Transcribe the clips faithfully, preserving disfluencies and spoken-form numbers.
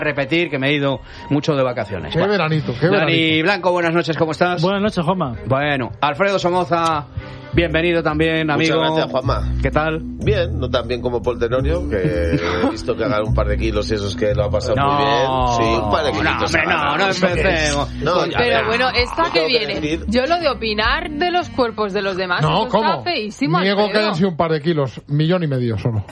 repetir que me he ido mucho de vacaciones. Qué bueno. veranito, qué Dani veranito. Blanco, buenas noches, ¿cómo estás? Buenas noches, Juanma. Bueno, Alfredo Somoza, bienvenido también, amigo. Muchas gracias, Juanma. ¿Qué tal? Bien, no tan bien como Paul Tenorio, que he visto que haga un par de kilos y eso es que lo ha pasado no, muy bien. Sí, un par de kilos. No, hombre, no, no empecemos. No, pero ver, bueno, ¿esto a qué viene? Decir... Yo lo de opinar de los cuerpos de los demás, no, eso ¿cómo? está feísimo. Niego Alfredo. que hayan sido un par de kilos, millón y medio solo.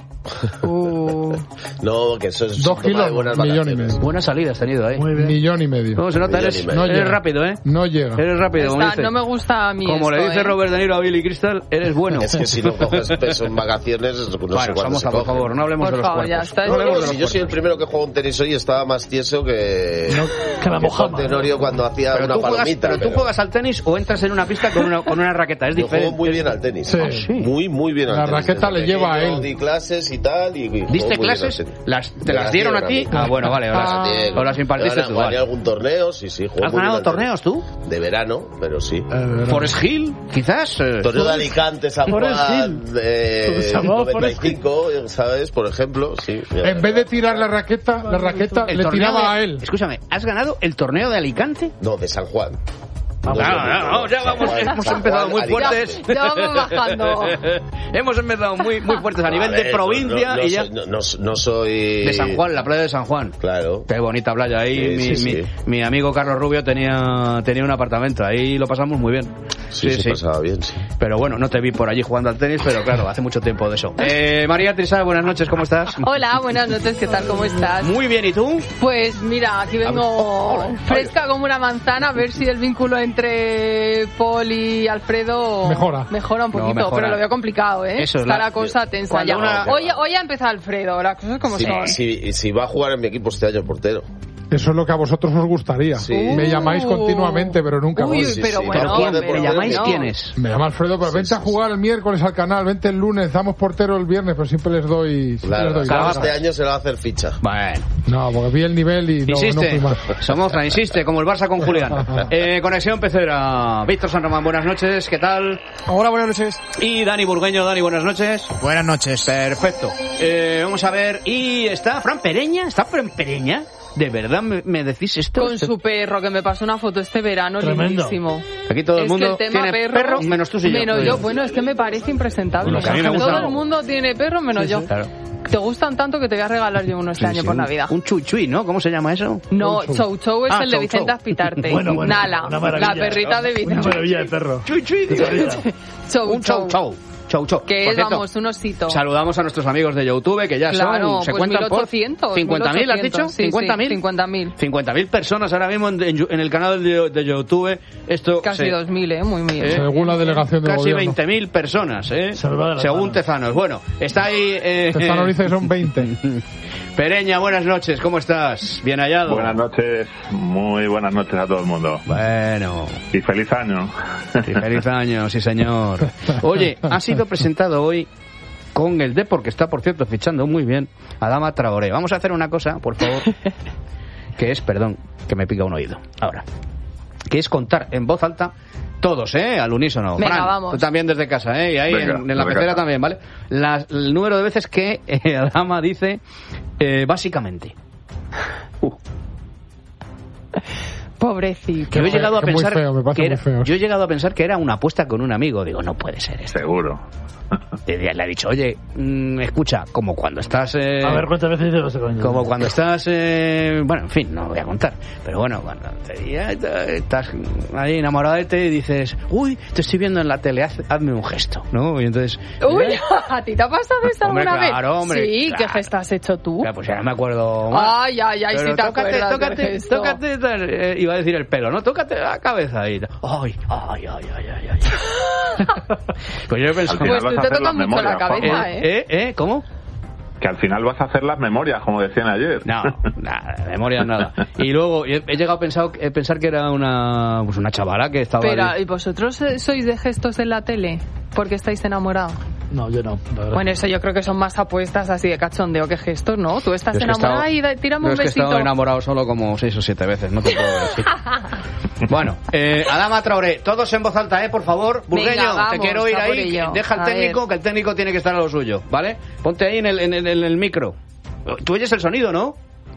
Uh. No, que eso es dos kilos, millón y medio. Buena salida has tenido ahí. Muy bien. Millón y medio. ¿Cómo se nota? Millón Eres, y medio. eres No rápido, ¿eh? No llega. Eres rápido, como Está, dice. no me gusta a mí Como esto, le dice ¿eh? Robert De Niro a Billy Crystal, eres bueno. Es que si no coges peso en vacaciones, no bueno, sé cuándo Somoza, se por coge. favor, no hablemos Por de los favor, ya cuerpos. está. No hablemos de los Si yo soy el cuerpos. primero que juega un tenis hoy, estaba más tieso que, No, que la que mojama. Paul Tenorio cuando hacía Pero una tú, juegas, palomita. pero tú juegas al tenis o entras en una pista con una, con una raqueta, es Yo diferente. juego muy bien al tenis. Sí. Ah, sí. Muy, muy bien al La tenis. raqueta Desde le lleva a pequeño él. Di clases y tal. Y, y juego ¿Diste muy bien al clases? tenis. Las, ¿Te Me las dieron a dieron ti? mí. Ah, bueno, vale. O las, Ah. o las impartiste tú. Gané Vale. algún torneo, sí, sí. juego ¿Has muy bien ganado al tenis. torneos tú? De verano, pero sí. Eh, ¿Forest Hill, quizás? Eh, Torneo de Alicante, San Forest Juan, eh, Se llamaba Forest noventa y cinco, ¿sabes? Por ejemplo, sí. En vez de tirar la raqueta, la raqueta el le torneo tiraba de- a él. Escúchame, ¿has ganado el torneo de Alicante? No, de San Juan. Ah, No, claro, no, no, no, ya San vamos, Juan, hemos San empezado Juan, muy Alicante. fuertes. Ya vamos bajando. Hemos empezado muy, muy fuertes a nivel A ver, de provincia no, no y ya... soy, no, no, no soy... De San Juan, la playa de San Juan. Claro. Qué bonita playa ahí. Sí, mi, sí, mi, sí. mi amigo Carlos Rubio tenía, tenía un apartamento. Ahí lo pasamos muy bien. Sí, sí, pasaba bien, sí. Pero bueno, no te vi por allí jugando al tenis, pero claro, hace mucho tiempo de eso. Eh, María Trisal, buenas noches, ¿cómo estás? Hola, buenas noches, ¿qué tal? ¿Cómo estás? Muy bien, ¿y tú? Pues mira, aquí vengo fresca como una manzana a ver si el vínculo entre Paul y Alfredo Mejora. mejora un No, poquito, mejora. pero lo veo complicado, ¿eh? Eso es Está la- la, cosa tensa Cuando ya. una- Hoy, hoy ha empezado Alfredo, las cosas como Si, son. si, si va a jugar en mi equipo este año portero. Eso es lo que a vosotros os gustaría. Sí. Me llamáis continuamente, pero nunca Uy, voy. Sí, pero sí. bueno, ¿Pero quién? de ¿Me portero, llamáis no. quién es? Me llama Alfredo, pero Sí, vente a sí, jugar el miércoles al canal, vente el lunes, damos portero el viernes, pero siempre les doy... siempre Claro, les doy claro, ganas. este año se le va a hacer ficha. Bueno, No, porque vi el nivel y no, no insiste. fui más. Somoza, insiste, como el Barça con Julián. Eh, Conexión Pecera. Víctor San Román, buenas noches, ¿qué tal? Hola, buenas noches. Y Dani Burgueño, Dani, buenas noches. Buenas noches. Perfecto. Eh, vamos a ver, y está Fran Pereña, ¿está Fran Pereña? ¿De verdad me, me decís esto? Con su perro, que me pasó una foto este verano, Tremendo. lindísimo. Aquí todo el Es mundo que el tema tiene perro, perro, menos tú y yo. Menos yo, bueno, es que me parece impresentable. Bueno, que a mí me gusta. Todo el mundo tiene perro menos yo. Claro. Te gustan tanto que te voy a regalar yo uno este Sí, año sí, por un- Navidad. Un chui chui, ¿no? ¿Cómo se llama eso? No, Un show. Chou Chou es Ah, el de Chou Vicente Chou. Aspitarte. Bueno, bueno, Nala, una maravilla. la perrita de Una Vicente. maravilla de perro. Chui chui, digo yo. Chou Un chau Chou. chau. Chau chau. Que Por es, cierto, vamos, un osito. saludamos a nuestros amigos de YouTube, que ya Claro, son... ¿Se pues cuentan mil por? ochocientos. ¿cincuenta mil has dicho? Sí, ¿cincuenta mil? sí, cincuenta mil. cincuenta mil personas ahora mismo en, en- en el canal de, de YouTube. Esto Casi se- dos mil, ¿eh? Muy bien. ¿Eh? Según la delegación de Casi gobierno. veinte mil personas, ¿eh? Se me va de las Según manos. Tezanos. Bueno, está ahí... Eh, Tezano dice que son veinte. Pereña, buenas noches, ¿cómo estás? Bien hallado. Buenas noches, muy buenas noches a todo el mundo. Bueno, Y feliz año. sí, feliz año, sí señor. Oye, ha sido presentado hoy con el Depor, que está, por cierto, fichando muy bien, Adama Traoré. Vamos a hacer una cosa, por favor, que es, perdón, que me pica un oído, ahora, que es contar en voz alta todos, ¿eh? Al unísono. Venga, Fran, vamos. tú también desde casa, ¿eh? Y ahí Venga, en, en la desde pecera casa. también, ¿vale? Las- el número de veces que eh, Adama dice, eh, básicamente. Uh, Pobrecito. que yo he feo, llegado a que muy pensar feo, me parece que era, muy feo. yo he llegado a pensar que era una apuesta con un amigo. Digo, no puede ser esto. Seguro. Le le ha dicho, oye, mm, escucha, como cuando estás... eh, A ver cuántas veces dice ese coño. como cuando estás... eh, bueno, en fin, no voy a contar. Pero bueno, cuando te- ya estás ahí enamorado de ti y dices, uy, te estoy viendo en la tele, haz- hazme un gesto, ¿no? Y entonces... Uy, eh, ¿a ti te ha pasado esto Hombre, alguna claro, vez? hombre, Sí, claro. ¿qué gesto has hecho tú? claro, pues ya no me acuerdo más. Ay, ay, ay, Pero si te tócate, acuerdas del tócate, gesto. tócate, tal, eh, iba a decir el pelo, ¿no? Tócate la cabeza ahí. Ay, ay, ay, ay, ay, ay. Pues yo he pensado... Al final Pues vas tú a te hacer tocas las mucho la memorias, cabeza, Juanma. ¿eh? ¿Eh? ¿Eh? ¿Cómo? Que al final vas a hacer las memorias, como decían ayer. No, nada, de memoria nada. Y luego he, he llegado a pensar, a pensar que era una, pues una chavala que estaba... Pero, ahí. ¿y vosotros eh, sois de gestos en la tele? Porque estáis enamorados. No, yo no. la verdad. Bueno, eso yo creo que son más apuestas así de cachondeo que gestos, ¿no? Tú estás Yo es que he enamorada estado- y da- tírame yo un es que he besito. estado enamorado solo como seis o siete veces, no te puedo decir. Bueno, eh, Adama Traoré, todos en voz alta, ¿eh? Por favor. Burgueño, Venga, vamos, te quiero ir a por ahí. ello. Deja al A técnico, ver. que el técnico tiene que estar a lo suyo, ¿vale? Ponte ahí en el, en el, en el micro. Tú oyes el sonido, ¿no?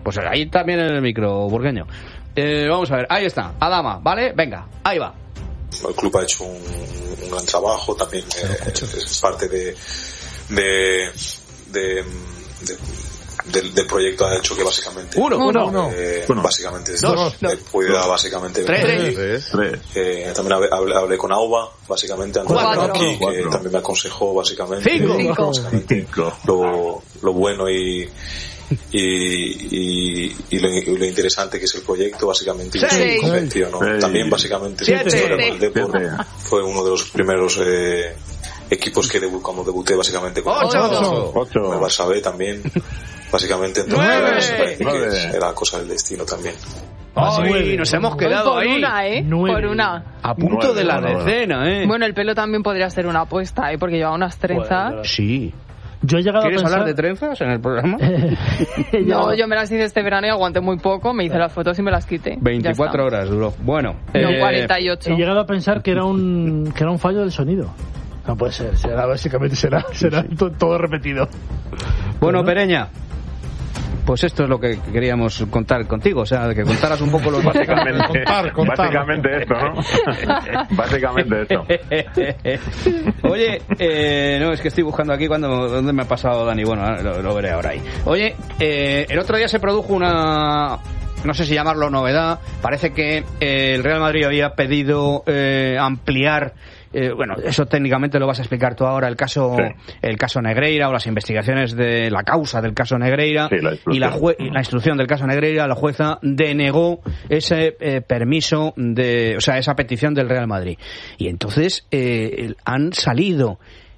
Pues ahí también en el micro, burgueño. Eh, vamos a ver, ahí está, Adama, ¿vale? Venga, ahí va. El club ha hecho un, un gran trabajo, también eh, es parte de, de, de, de Del, del proyecto ha hecho que básicamente uno, uno, uno. Eh, uno. básicamente dos, eh, pueda básicamente tres, tres. tres. Eh, también hablé, hablé, hablé con Auba básicamente antes de Cuatro. aquí, que Cuatro. también me aconsejó básicamente, Cinco. Cinco. básicamente Cinco. lo, lo bueno y y, y, y, lo, y lo interesante que es el proyecto básicamente, y Seis. me convenció, ¿no? Seis. También básicamente Siete. el, el Depor Siete. fue uno de los primeros eh, equipos que debu- como debuté básicamente con Ocho. el Ocho. Barça B también. Básicamente, entonces Nueve. me parece que Nueve. era cosa del destino también. Ay, nos hemos quedado por ahí. una, ¿eh? Nueve. Por una. A punto Nueve, de la nueve. decena, ¿eh? Bueno, el pelo también podría ser una apuesta, ¿eh? Porque lleva unas trenzas. Joder, Sí. Yo he llegado a ¿Quieres pensar... hablar de trenzas en el programa? He No, llegado- yo me las hice este verano y aguanté muy poco, me hice las fotos y me las quité. veinticuatro Ya horas duró. Bueno. está. No, eh, cuarenta y ocho. He llegado a pensar que era un que era un fallo del sonido. No puede ser, será básicamente será será to- todo repetido. Bueno, ¿No? Pereña. Pues esto es lo que queríamos contar contigo, o sea, de que contaras un poco los Básicamente, Contar, contar. básicamente esto, ¿no? Básicamente esto. Oye, eh, no, es que estoy buscando aquí cuando dónde me ha pasado Dani. Bueno, ahora lo, lo veré ahora ahí. Oye, eh, el otro día se produjo una, no sé si llamarlo novedad. Parece que eh, el Real Madrid había pedido eh, ampliar. Eh, bueno, eso técnicamente lo vas a explicar tú ahora, el caso Sí. el caso Negreira o las investigaciones de la causa del caso Negreira. Sí, la y la, instrucción. jue- y la instrucción del caso Negreira, la jueza denegó ese eh, permiso de, o sea, esa petición del Real Madrid. Y entonces eh, han salido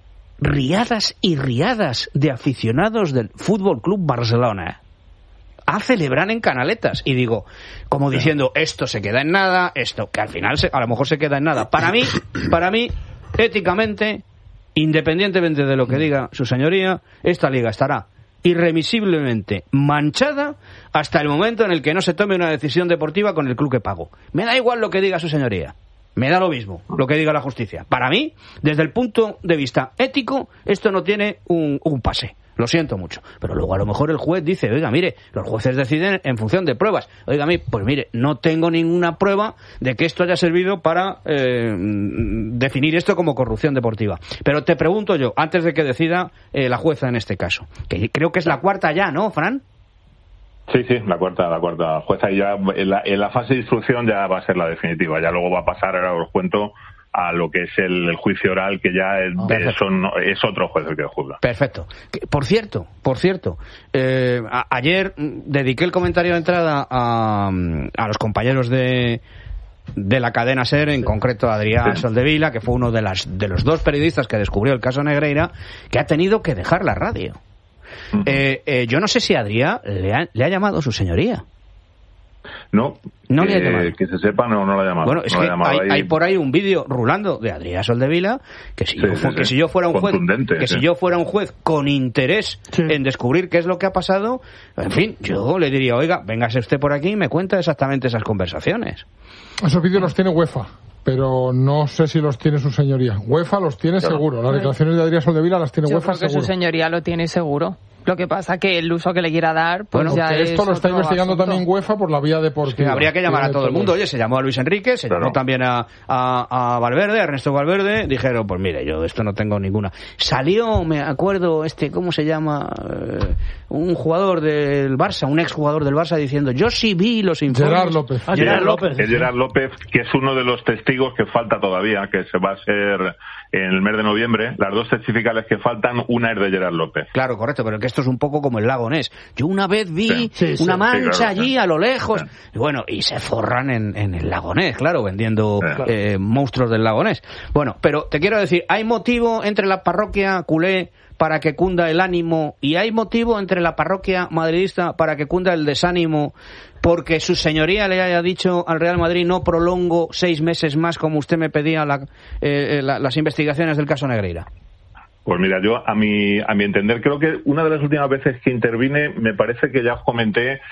riadas y riadas de aficionados del Fútbol Club Barcelona a celebrar en canaletas, y digo, como diciendo, esto se queda en nada, esto que al final se, a lo mejor se queda en nada. Para mí, para mí, éticamente, independientemente de lo que diga su señoría, esta liga estará irremisiblemente manchada hasta el momento en el que no se tome una decisión deportiva con el club que pago. Me da igual lo que diga su señoría. Me da lo mismo lo que diga la justicia. Para mí, desde el punto de vista ético, esto no tiene un, un pase. Lo siento mucho. Pero luego a lo mejor el juez dice, oiga, mire, los jueces deciden en función de pruebas. Oiga, a mí, pues mire, no tengo ninguna prueba de que esto haya servido para eh, definir esto como corrupción deportiva. Pero te pregunto yo, antes de que decida eh, la jueza en este caso, que creo que es la cuarta ya, ¿no, Fran? Sí, sí, la cuarta, la cuarta jueza, y ya en la, en la fase de instrucción ya va a ser la definitiva. Ya luego va a pasar, ahora os cuento, a lo que es el, el juicio oral, que ya es, Perfecto. son, es otro juez el que juzga. Perfecto. Que, Por cierto, por cierto, eh, a- ayer mm, dediqué el comentario de entrada a, mm, a los compañeros de de la cadena SER, en concreto a Adrián Sí. Soldevila, que fue uno de las de los dos periodistas que descubrió el caso Negreira, que ha tenido que dejar la radio. Ujú. Eh, eh, yo no sé si Adrián le ha, le ha llamado su señoría. No, No que, le ha llamado. que se sepa, no, no la ha llamado. Bueno, es No la que ha llamado hay, ahí. hay por ahí un vídeo rulando de Adrián Soldevila que si, Sí, yo, fu- sí, que sí. si yo fuera un juez Contundente, que sí. si yo fuera un juez con interés Sí. en descubrir qué es lo que ha pasado, en fin, yo le diría, oiga, véngase usted por aquí y me cuenta exactamente esas conversaciones. Esos vídeos los tiene UEFA, pero no sé si los tiene su señoría. UEFA los tiene Claro. seguro. Las declaraciones de Adrián Soldevila las tiene Yo UEFA creo que su seguro. señoría lo tiene seguro. Lo que pasa que el uso que le quiera dar, pues Bueno, ya Que es esto lo está otro investigando asunto. también UEFA por la vía Que deportiva. habría que llamar a Tiene todo el mundo. todo. Oye, se llamó a Luis Enrique, se Claro. llamó también a, a, a Valverde, a Ernesto Valverde. Dijeron, pues mire, yo de esto no tengo ninguna. Salió, me acuerdo, este, ¿cómo se llama? Eh, un jugador del Barça, un exjugador del Barça, diciendo, yo sí vi los informes. Gerard López. Ah, Gerard Gerard López. López. Es Gerard López, que es uno de los testigos que falta todavía, que se va a ser en el mes de noviembre. Las dos testificales que faltan, una es de Gerard López. Claro, correcto, pero que esto es un poco como el lago Ness. Yo una vez vi Sí. Sí, sí. una mancha Sí, claro, allí sí. a lo lejos. Sí. Y bueno, y se forran en, en el lago Ness, claro, vendiendo Sí. eh, monstruos del lago Ness. Bueno, pero te quiero decir, ¿hay motivo entre la parroquia culé para que cunda el ánimo y hay motivo entre la parroquia madridista para que cunda el desánimo porque su señoría le haya dicho al Real Madrid no prolongo seis meses más como usted me pedía la, eh, la- las investigaciones del caso Negreira? Pues mira, yo a mi, a mi entender, creo que una de las últimas veces que intervine, me parece que ya os comenté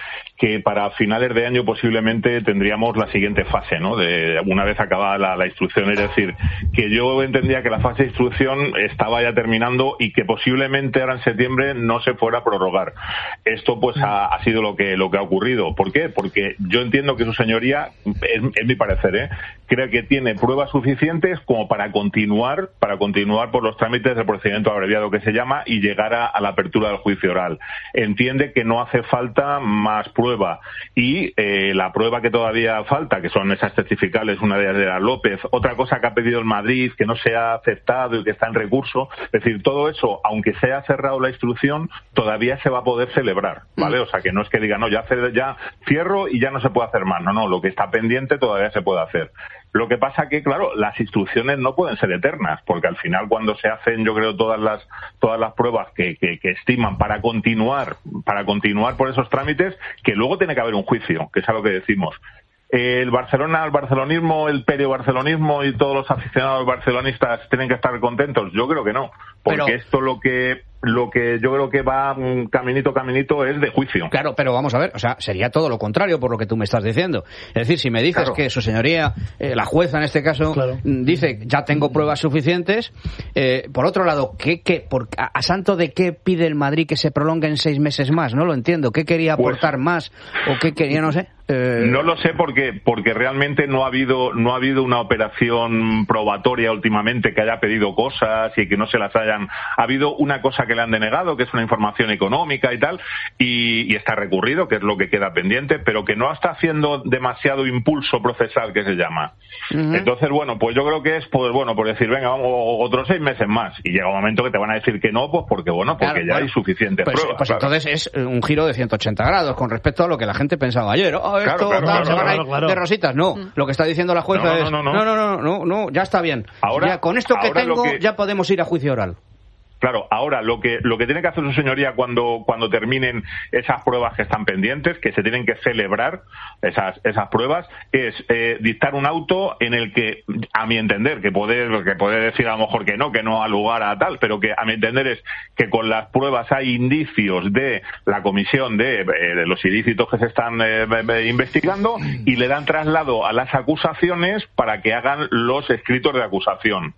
que para finales de año posiblemente tendríamos la siguiente fase, ¿no? De una vez acabada la, la instrucción, es decir, que yo entendía que la fase de instrucción estaba ya terminando y que posiblemente ahora en septiembre no se fuera a prorrogar. Esto pues ha, ha sido lo que lo que ha ocurrido. ¿Por qué? Porque yo entiendo que su señoría, es, es mi parecer, ¿eh? creo que tiene pruebas suficientes como para continuar, para continuar por los trámites del procedimiento abreviado que se llama y llegar a, a la apertura del juicio oral. Entiende que no hace falta más prueba y eh, la prueba que todavía falta, que son esas testificales, una de ellas de la López, otra cosa que ha pedido el Madrid, que no se ha aceptado y que está en recurso, es decir, todo eso, aunque se haya cerrado la instrucción, todavía se va a poder celebrar, ¿vale? O sea, que no es que diga, no, ya, ya cierro y ya no se puede hacer más, no, no, lo que está pendiente todavía se puede hacer. Lo que pasa que, claro, las instrucciones no pueden ser eternas, porque al final cuando se hacen, yo creo, todas las todas las pruebas que, que, que estiman para continuar, para continuar por esos trámites, que luego tiene que haber un juicio, que es a lo que decimos. El Barcelona, el barcelonismo, el periobarcelonismo y todos los aficionados barcelonistas tienen que estar contentos. Yo creo que no, porque pero... esto lo que lo que yo creo que va caminito caminito es de juicio. Claro, pero vamos a ver, o sea, sería todo lo contrario por lo que tú me estás diciendo. Es decir, si me dices claro. que su señoría, eh, la jueza en este caso, claro. dice ya tengo pruebas suficientes, eh, por otro lado, ¿qué, qué, por, a, a santo de qué pide el Madrid que se prolongue en seis meses más? No lo entiendo. ¿Qué quería aportar pues, más o qué quería, no sé? Eh... No lo sé porque porque realmente no ha habido no ha habido una operación probatoria últimamente que haya pedido cosas y que no se las hayan. Ha habido una cosa que le han denegado, que es una información económica y tal, y, y está recurrido, que es lo que queda pendiente, pero que no está haciendo demasiado impulso procesal, que se llama. Uh-huh. Entonces, bueno, pues yo creo que es, pues bueno, por decir, venga, vamos, otros seis meses más, y llega un momento que te van a decir que no, pues porque, bueno, porque claro, ya bueno. hay suficientes pues, pruebas. Pues claro. entonces es un giro de ciento ochenta grados con respecto a lo que la gente pensaba ayer. Oh, esto, claro, claro, tal, claro, se van a ir claro, claro. de rositas. No, uh-huh. lo que está diciendo la jueza no, no, es, no no no, no, no, no, no, ya está bien. Ahora, ya, con esto que tengo, que... ya podemos ir a juicio oral. Claro, ahora lo que lo que tiene que hacer su señoría cuando cuando terminen esas pruebas que están pendientes, que se tienen que celebrar esas esas pruebas, es eh, dictar un auto en el que, a mi entender, que puede que puede decir a lo mejor que no, que no ha lugar a tal, pero que a mi entender es que con las pruebas hay indicios de la comisión de, eh, de los ilícitos que se están eh, investigando y le dan traslado a las acusaciones para que hagan los escritos de acusación.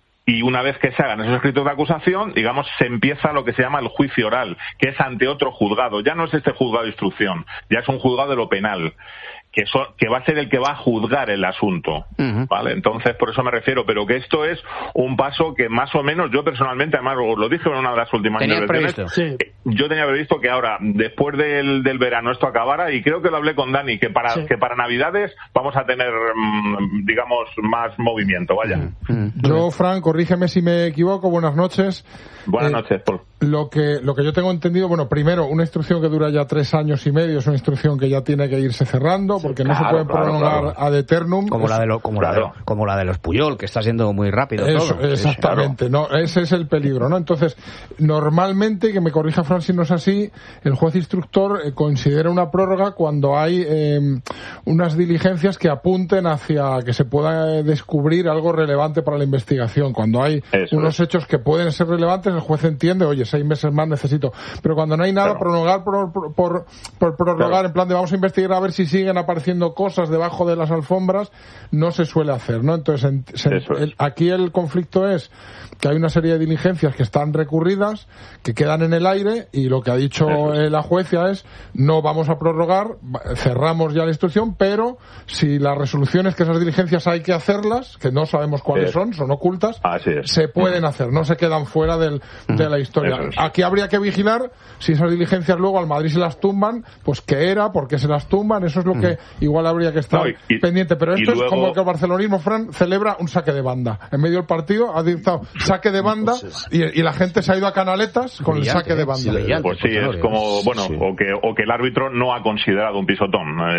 Y una vez que se hagan esos escritos de acusación, digamos, se empieza lo que se llama el juicio oral, que es ante otro juzgado. Ya no es este juzgado de instrucción, ya es un juzgado de lo penal, que, so, que va a ser el que va a juzgar el asunto, uh-huh. ¿vale? Entonces, por eso me refiero, pero que esto es un paso que más o menos, yo personalmente, además os lo dije en una de las últimas intervenciones, sí. yo tenía previsto que ahora, después del, del verano, esto acabara, y creo que lo hablé con Dani, que para sí. que para Navidades vamos a tener, digamos, más movimiento, vaya. Uh-huh. Yo, Fran, corrígeme si me equivoco, buenas noches. Buenas eh, noches, Paul. Lo que, lo que yo tengo entendido, bueno, primero, una instrucción que dura ya tres años y medio, es una instrucción que ya tiene que irse cerrando, porque claro, no se puede claro, prolongar claro. ad eternum. Como la de lo, como claro. la de, como la de los Puyol, que está siendo muy rápido Eso, todo. Exactamente, sí, claro. no, ese es el peligro, ¿no? Entonces, normalmente, que me corrija Fran si no es así, el juez instructor eh, considera una prórroga cuando hay eh, unas diligencias que apunten hacia que se pueda descubrir algo relevante para la investigación. Cuando hay Eso unos es. hechos que pueden ser relevantes, el juez entiende, oye, seis meses más necesito. Pero cuando no hay nada, claro. prolongar por, por, por, por prorrogar, claro. en plan de vamos a investigar a ver si siguen apareciendo cosas debajo de las alfombras, no se suele hacer, ¿no? Entonces, en, se, el, aquí el conflicto es que hay una serie de diligencias que están recurridas, que quedan en el aire, y lo que ha dicho eh, la jueza es, no vamos a prorrogar, cerramos ya la instrucción, pero si las resoluciones que esas diligencias hay que hacerlas, que no sabemos cuáles son, son ocultas, se pueden hacer, no se quedan fuera del, de la historia. Aquí habría que vigilar si esas diligencias luego al Madrid se las tumban, pues qué era, por qué se las tumban, eso es lo que igual habría que estar no, y, pendiente. Pero esto luego... es como que el barcelonismo, Fran, celebra un saque de banda. En medio del partido ha dictado saque de banda y, y la gente se ha ido a canaletas con brillante, el saque de banda. Sí, pues sí, es como, bueno, sí. o, que, o que el árbitro no ha considerado un pisotón. Eh, vamos,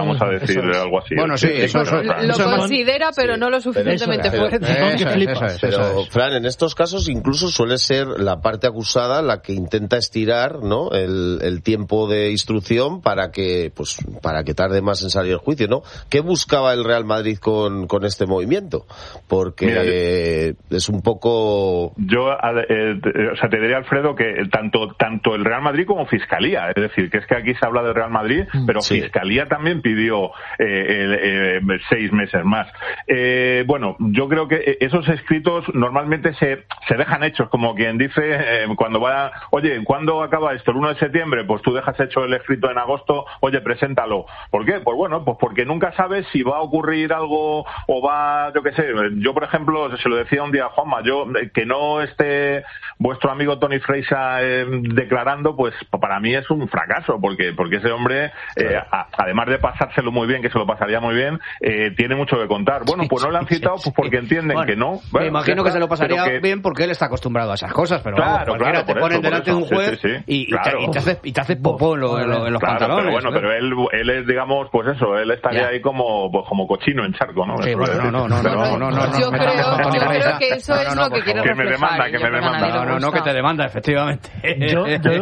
vamos a decir algo así. Bueno, sí, eso, eso, lo, eso, lo eso, considera, pero sí, no lo suficientemente pero, fuerte. pero, eso, eso, eso, eso, pero eso es. Fran, en estos casos incluso suele ser la parte acusada la que intenta estirar, ¿no?, el, el tiempo de instrucción para que, pues, para que tarde más en salir el juicio, ¿no? ¿Qué buscaba el Real Madrid con, con este movimiento? Porque Mira, eh, es un poco... Yo, eh, o sea, te diría, Alfredo, que tanto tanto el Real Madrid como Fiscalía, es decir, que es que aquí se habla del Real Madrid, pero sí. Fiscalía también pidió eh, eh, eh, seis meses más. Eh, bueno, yo creo que esos escritos normalmente se, se dejan hechos, como quien dice, eh, cuando va, oye, ¿cuándo acaba esto? El uno de septiembre, pues tú dejas hecho el escrito en agosto, oye, preséntalo. ¿Por qué? Pues bueno, pues porque nunca sabes si va a ocurrir algo o va, yo qué sé, yo por ejemplo, se lo decía un día a Juanma, yo, que no esté vuestro amigo Tony Freixa eh, declarando, pues para mí es un fracaso, porque porque ese hombre, eh, a, además de pasárselo muy bien, que se lo pasaría muy bien, eh, tiene mucho que contar. Bueno, pues no lo han citado pues porque entienden bueno, que no. Bueno, me imagino que se lo pasaría que... bien porque él está acostumbrado a esas cosas, pero claro, vamos, claro, te por ponen eso, delante de un juez sí, sí, sí. y, Claro. y, te, y te haces y te haces popó en, lo, en, lo, en los claro, pantalones. Pero bueno, ¿no? pero él, él es, digamos, pues eso, él estaría ya. ahí como, pues como cochino en charco, ¿no? Sí, bueno, no, no, no, no, no, no, no, yo no, creo, no, yo no, creo no, que eso no, es no, lo que quiere que me demanda, que me demanda. No, no, no, que te demanda, efectivamente. Yo,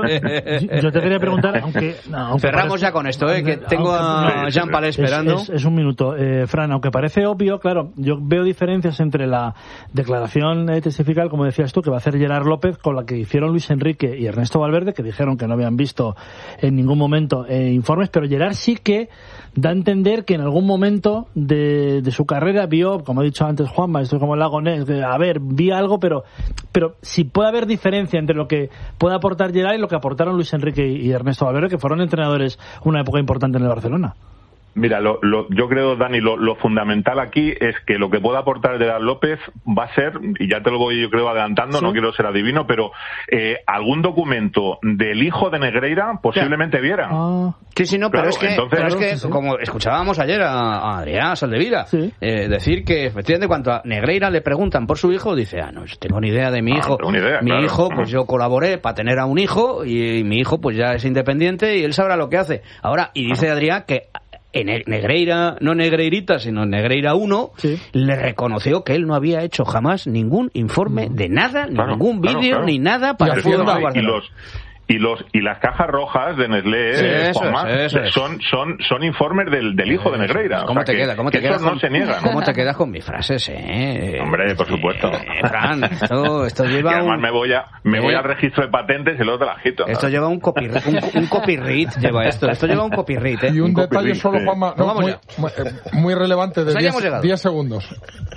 yo, yo te quería preguntar, aunque... No, aunque cerramos parece, ya con esto, ¿eh? Que tengo a Jean Palé esperando. Es, es, es un minuto. Eh, Fran, aunque parece obvio, claro, yo veo diferencias entre la declaración eh, testifical, como decías tú, que va a hacer Gerard López, con la que hicieron Luis Enrique y Ernesto Valverde, que dijeron que no habían visto en ningún momento eh, informes, pero Gerard sí que da a entender que en algún momento de, de su carrera vio, como ha dicho antes Juanma, esto es como el lago Ness, a ver, vi algo, pero pero si puede haber diferencia entre lo que puede aportar Gerard y lo que aportaron Luis Enrique y Ernesto Valverde, que fueron entrenadores una época importante en el Barcelona. Mira, lo, lo, yo creo, Dani, lo, lo fundamental aquí es que lo que pueda aportar Gerard López va a ser, y ya te lo voy yo creo adelantando, ¿sí? No quiero ser adivino, pero eh, algún documento del hijo de Negreira posiblemente viera. Ah. Sí, sí, no, claro, pero es que, entonces, pero es que sí, sí. como escuchábamos ayer a, a Adrián Saldevila, sí. eh, decir que efectivamente cuando a Negreira le preguntan por su hijo, dice, ah, no, tengo ni idea de mi ah, hijo. No idea, mi claro. hijo, pues yo colaboré para tener a un hijo y, y mi hijo pues ya es independiente y él sabrá lo que hace. Ahora, y dice Adrián que en Negreira, no Negreirita, sino Negreira uno, sí. le reconoció que él no había hecho jamás ningún informe de nada, claro, ningún claro, vídeo, claro. ni nada para el fútbol de Barcelona. Y los, y los y las cajas rojas de Nestlé, sí, eh, eso Juanma, es, eso es. son son son informes del, del hijo de Negreira. ¿Cómo o sea, te que, queda? ¿Cómo te que quedas esos con, no se niegan? ¿Cómo te quedas con mis frases, eh? Hombre, por supuesto. Eh, Fran, esto, esto lleva y además un... me voy a me eh, voy al registro de patentes y luego te la agito. Esto lleva un, copy, un, un copyright, lleva esto. Esto lleva un copyright, ¿eh? Y un, un detalle solo, sí. Juanma, no, muy, muy, muy relevante, de diez segundos.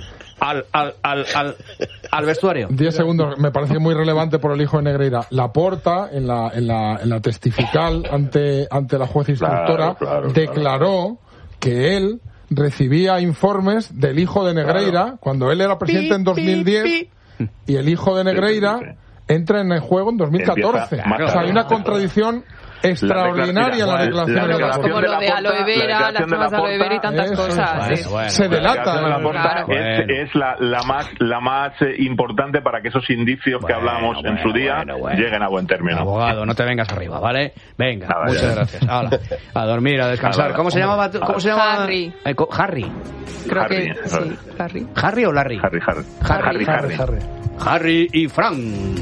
Al, al, al, al, al vestuario. diez segundos, me parece muy relevante por el hijo de Negreira. Laporta, en la, en la, en la testifical ante, ante la juez instructora, claro, claro, declaró claro. que él recibía informes del hijo de Negreira claro. cuando él era presidente pi, en dos mil diez pi, pi. y el hijo de Negreira sí, sí, sí. entra en el juego en dos mil catorce. Empieza, o sea, hay una contradicción extraordinaria la declaración, la declaración como lo de aloe vera, las pruebas de aloe vera y tantas eso, cosas. Eso, bueno, se delata. La claro. es, bueno. es la, la más la más eh, importante para que esos indicios bueno, que hablamos bueno, en su día bueno, bueno. lleguen a buen término. Abogado, no te vengas arriba, ¿vale? Venga, Nada, muchas ya. gracias. Hola. A dormir, a descansar. Nada, ¿Cómo se llamaba? ¿Cómo se llama? Harry. Eh, Harry. Creo Harry, que sí, Harry. ¿Harry o Larry? Harry, Harry. Harry, Harry. Harry. Harry. Harry y Frank.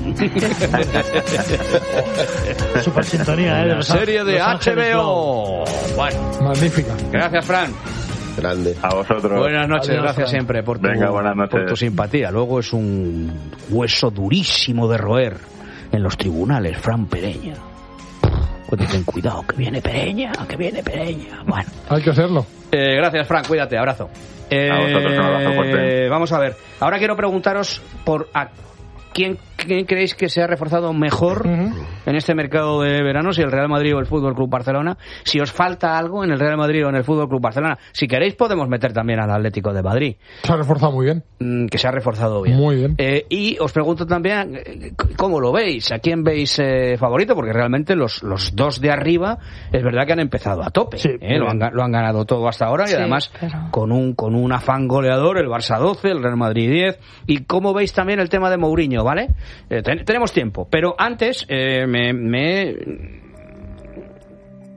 Super sintonía, ¿eh? De la serie de Los H B O. Bueno. Magnífica. Gracias, Fran. Grande. A vosotros. Buenas noches, Adiós, gracias Fran. siempre por tu, Venga, buenas noches. por tu simpatía. Luego es un hueso durísimo de roer en los tribunales, Fran Pereña. Pues ten cuidado, que viene Pereña, que viene Pereña. Bueno. Hay que hacerlo. Eh, gracias, Fran, cuídate, abrazo. Eh, a vosotros, un abrazo fuerte. Vamos a ver. Ahora quiero preguntaros por a quién, quién creéis que se ha reforzado mejor uh-huh. en este mercado de verano, si el Real Madrid o el Fútbol Club Barcelona. Si os falta algo en el Real Madrid o en el Fútbol Club Barcelona. Si queréis podemos meter también al Atlético de Madrid. Se ha reforzado muy bien. Mm, que se ha reforzado bien. Muy bien. Eh, y os pregunto también cómo lo veis, a quién veis eh, favorito, porque realmente los, los dos de arriba es verdad que han empezado a tope. Sí, eh, lo, han, lo han ganado todo hasta ahora y sí, además pero... con un con un afán goleador, el Barça doce, el Real Madrid diez. Y cómo veis también el tema de Mourinho, ¿vale? Eh, ten, tenemos tiempo, pero antes eh, me, me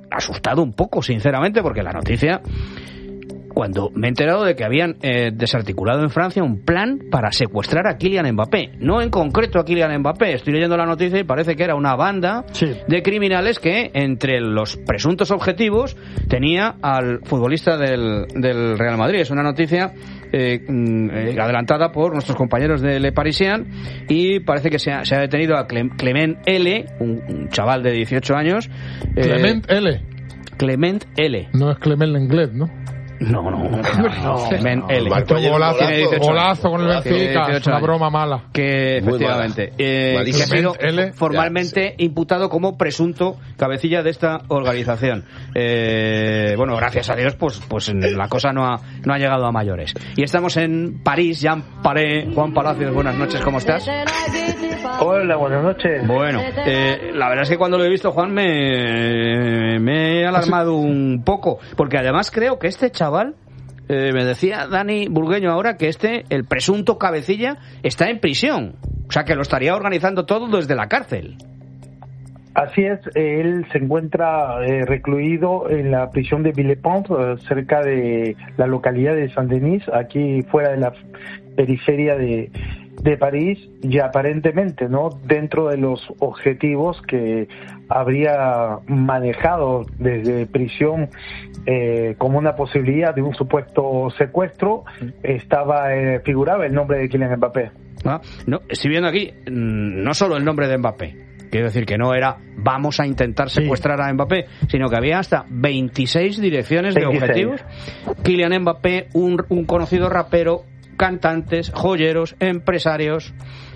asustado un poco, sinceramente, porque la noticia, cuando me he enterado de que habían eh, desarticulado en Francia un plan para secuestrar a Kylian Mbappé, no en concreto a Kylian Mbappé, estoy leyendo la noticia y parece que era una banda sí. de criminales que entre los presuntos objetivos tenía al futbolista del, del Real Madrid. Es una noticia eh, eh, adelantada por nuestros compañeros de Le Parisien, y parece que se ha, se ha detenido a Clement L, un, un chaval de dieciocho años. eh, Clement L. Clement L. No es Clement Lenglet, ¿no? No, no, no, no. Men L. Marco golazo, golazo con el Benfica, es una broma mala. Que efectivamente, eh, que ha sido L. formalmente ya, imputado como presunto cabecilla de esta organización. Eh, bueno, gracias a Dios, pues, pues la cosa no ha, no ha llegado a mayores. Y estamos en París, Jean Paré. Juan Palacios, buenas noches, ¿cómo estás? Hola, buenas noches. Bueno, eh, la verdad es que cuando lo he visto, Juan, me, me he alarmado un poco, porque además creo que este chaval Eh, me decía Dani Burgueño ahora que este, el presunto cabecilla, está en prisión. O sea, que lo estaría organizando todo desde la cárcel. Así es, él se encuentra eh, recluido en la prisión de Villepinte, eh, cerca de la localidad de Saint-Denis, aquí fuera de la periferia de, de París, y aparentemente, ¿no?, dentro de los objetivos que habría manejado desde prisión eh, como una posibilidad de un supuesto secuestro, estaba eh, figuraba el nombre de Kylian Mbappé. Ah, no, estoy viendo aquí no solo el nombre de Mbappé, quiero decir que no era vamos a intentar secuestrar sí. a Mbappé, sino que había hasta veintiséis direcciones veintiséis. De objetivos. Kylian Mbappé, un, un conocido rapero, cantantes, joyeros, empresarios,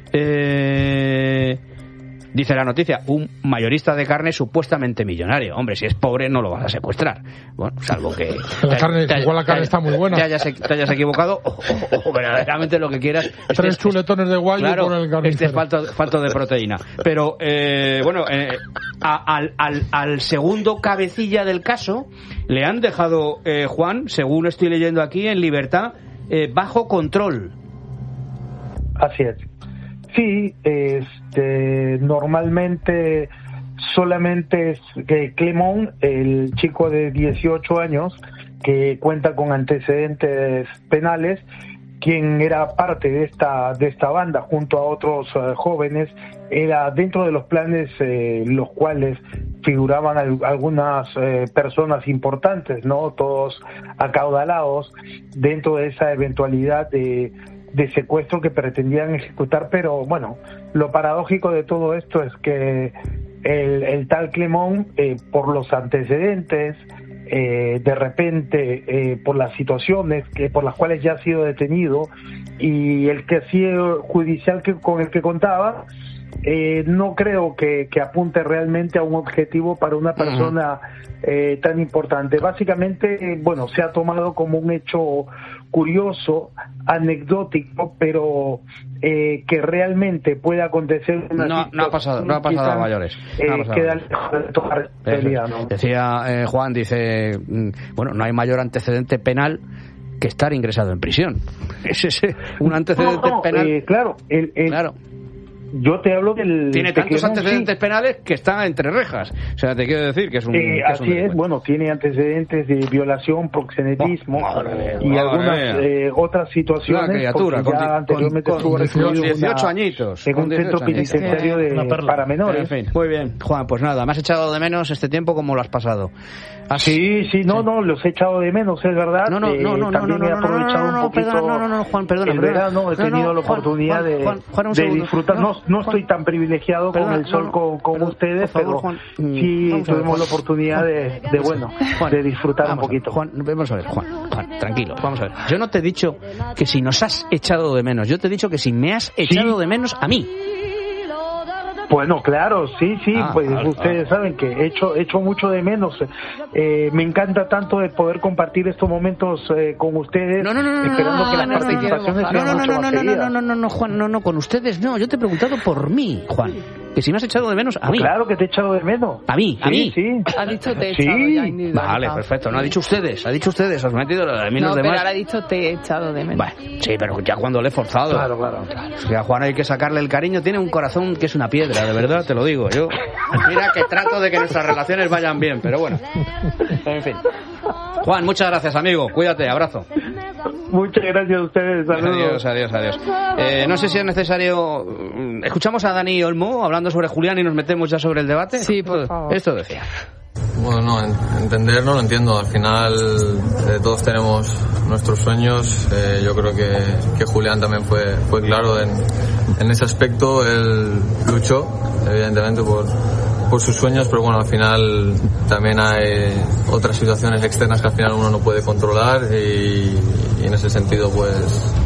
eh... dice la noticia, un mayorista de carne supuestamente millonario. Hombre, si es pobre no lo vas a secuestrar. Bueno, salvo que... La carne, te, igual la carne te, está muy buena. Te hayas, te hayas equivocado o, o, o verdaderamente lo que quieras. Tres este, chuletones de guayo claro, con el carnicero. Este es falto, falto de proteína. Pero, eh, bueno, eh, a, al, al, al segundo cabecilla del caso le han dejado, eh, Juan, según estoy leyendo aquí, en libertad, eh, bajo control. Así es. Sí, este, normalmente solamente es que Clement, el chico de dieciocho años que cuenta con antecedentes penales, quien era parte de esta de esta banda junto a otros uh, jóvenes, era dentro de los planes eh, los cuales figuraban al, algunas eh, personas importantes, ¿no? Todos acaudalados dentro de esa eventualidad de de secuestro que pretendían ejecutar, pero bueno, lo paradójico de todo esto es que el, el tal Clement, eh, por los antecedentes, eh, de repente, eh, por las situaciones que por las cuales ya ha sido detenido y el que sido judicial que, con el que contaba, eh, no creo que, que apunte realmente a un objetivo para una persona eh, tan importante. Básicamente, eh, bueno, se ha tomado como un hecho curioso, anecdótico, pero eh, que realmente puede acontecer una no, no ha pasado, no ha pasado a mayores. No ha pasado queda lejos de toda responsabilidad, ¿no? Decía eh, Juan, dice, bueno, no hay mayor antecedente penal que estar ingresado en prisión. Es ese un antecedente no, no, penal. Eh, claro, el, el, claro. Yo te hablo del... Tiene tantos antecedentes sí. penales que está entre rejas. O sea, te quiero decir que es un... Eh, que así es, un es, bueno, tiene antecedentes de violación, proxenetismo oh, madre, y madre algunas eh, otras situaciones. Una criatura, con, ya anteriormente con, con dieciocho, dieciocho añitos. En un centro penitenciario de, para menores. En fin, muy bien, Juan, pues nada, me has echado de menos este tiempo como lo has pasado. Así, sí, sí, no, sí. no, los he echado de menos, es verdad. No, no, no, no, también no, no, he aprovechado no, no, no, un poquito no, no, no, Juan, perdona, el perdona. verano, he tenido no, no, Juan, la oportunidad Juan, de, Juan, Juan, de disfrutar. No, no estoy tan privilegiado perdona, con el sol no, no, con, con perdón, ustedes, favor, pero Juan, sí vamos tuvimos Juan, la oportunidad Juan, de, de, bueno, Juan, de disfrutar vamos, un poquito. Juan, vamos a ver, Juan, Juan, tranquilo, vamos a ver. Yo no te he dicho que si nos has echado de menos, yo te he dicho que si me has echado sí. de menos a mí. Bueno, claro, sí, sí, ah, pues ah, ustedes ah. saben que he hecho, he hecho mucho de menos. Eh, me encanta tanto de poder compartir estos momentos eh, con ustedes, no, no, no, no, esperando no, que las no, participaciones no, sean no, no, mucho no, más no, seguidas. no, no, no, no, Juan, no, no, con ustedes no. Yo te he preguntado por mí, Juan. Que si me has echado de menos a mí. Claro que te he echado de menos. A mí, a sí, mí. Sí. Ha dicho te he Sí. echado ya individualizado. Vale, perfecto. No ha dicho ustedes, ha dicho ustedes. Os he metido a mí No, los pero demás. ahora ha dicho te he echado de menos. Bueno, sí, pero ya cuando le he forzado. Claro, claro. Es que a Juan hay que sacarle el cariño. Tiene un corazón que es una piedra, de verdad, te lo digo. Yo, mira que trato de que nuestras relaciones vayan bien, pero bueno. En fin. Juan, muchas gracias, amigo. Cuídate, abrazo. Muchas gracias a ustedes. Saludos. Adiós, adiós, adiós. Eh, no sé si es necesario... ¿Escuchamos a Dani Olmo hablando sobre Julián y nos metemos ya sobre el debate? Sí, por favor. Esto decía. Bueno, no, entender no lo entiendo. Al final eh, todos tenemos nuestros sueños. Eh, yo creo que, que Julián también fue, fue claro en, en ese aspecto. Él luchó, evidentemente, por, por sus sueños, pero bueno, al final también hay otras situaciones externas que al final uno no puede controlar y, y en ese sentido, pues...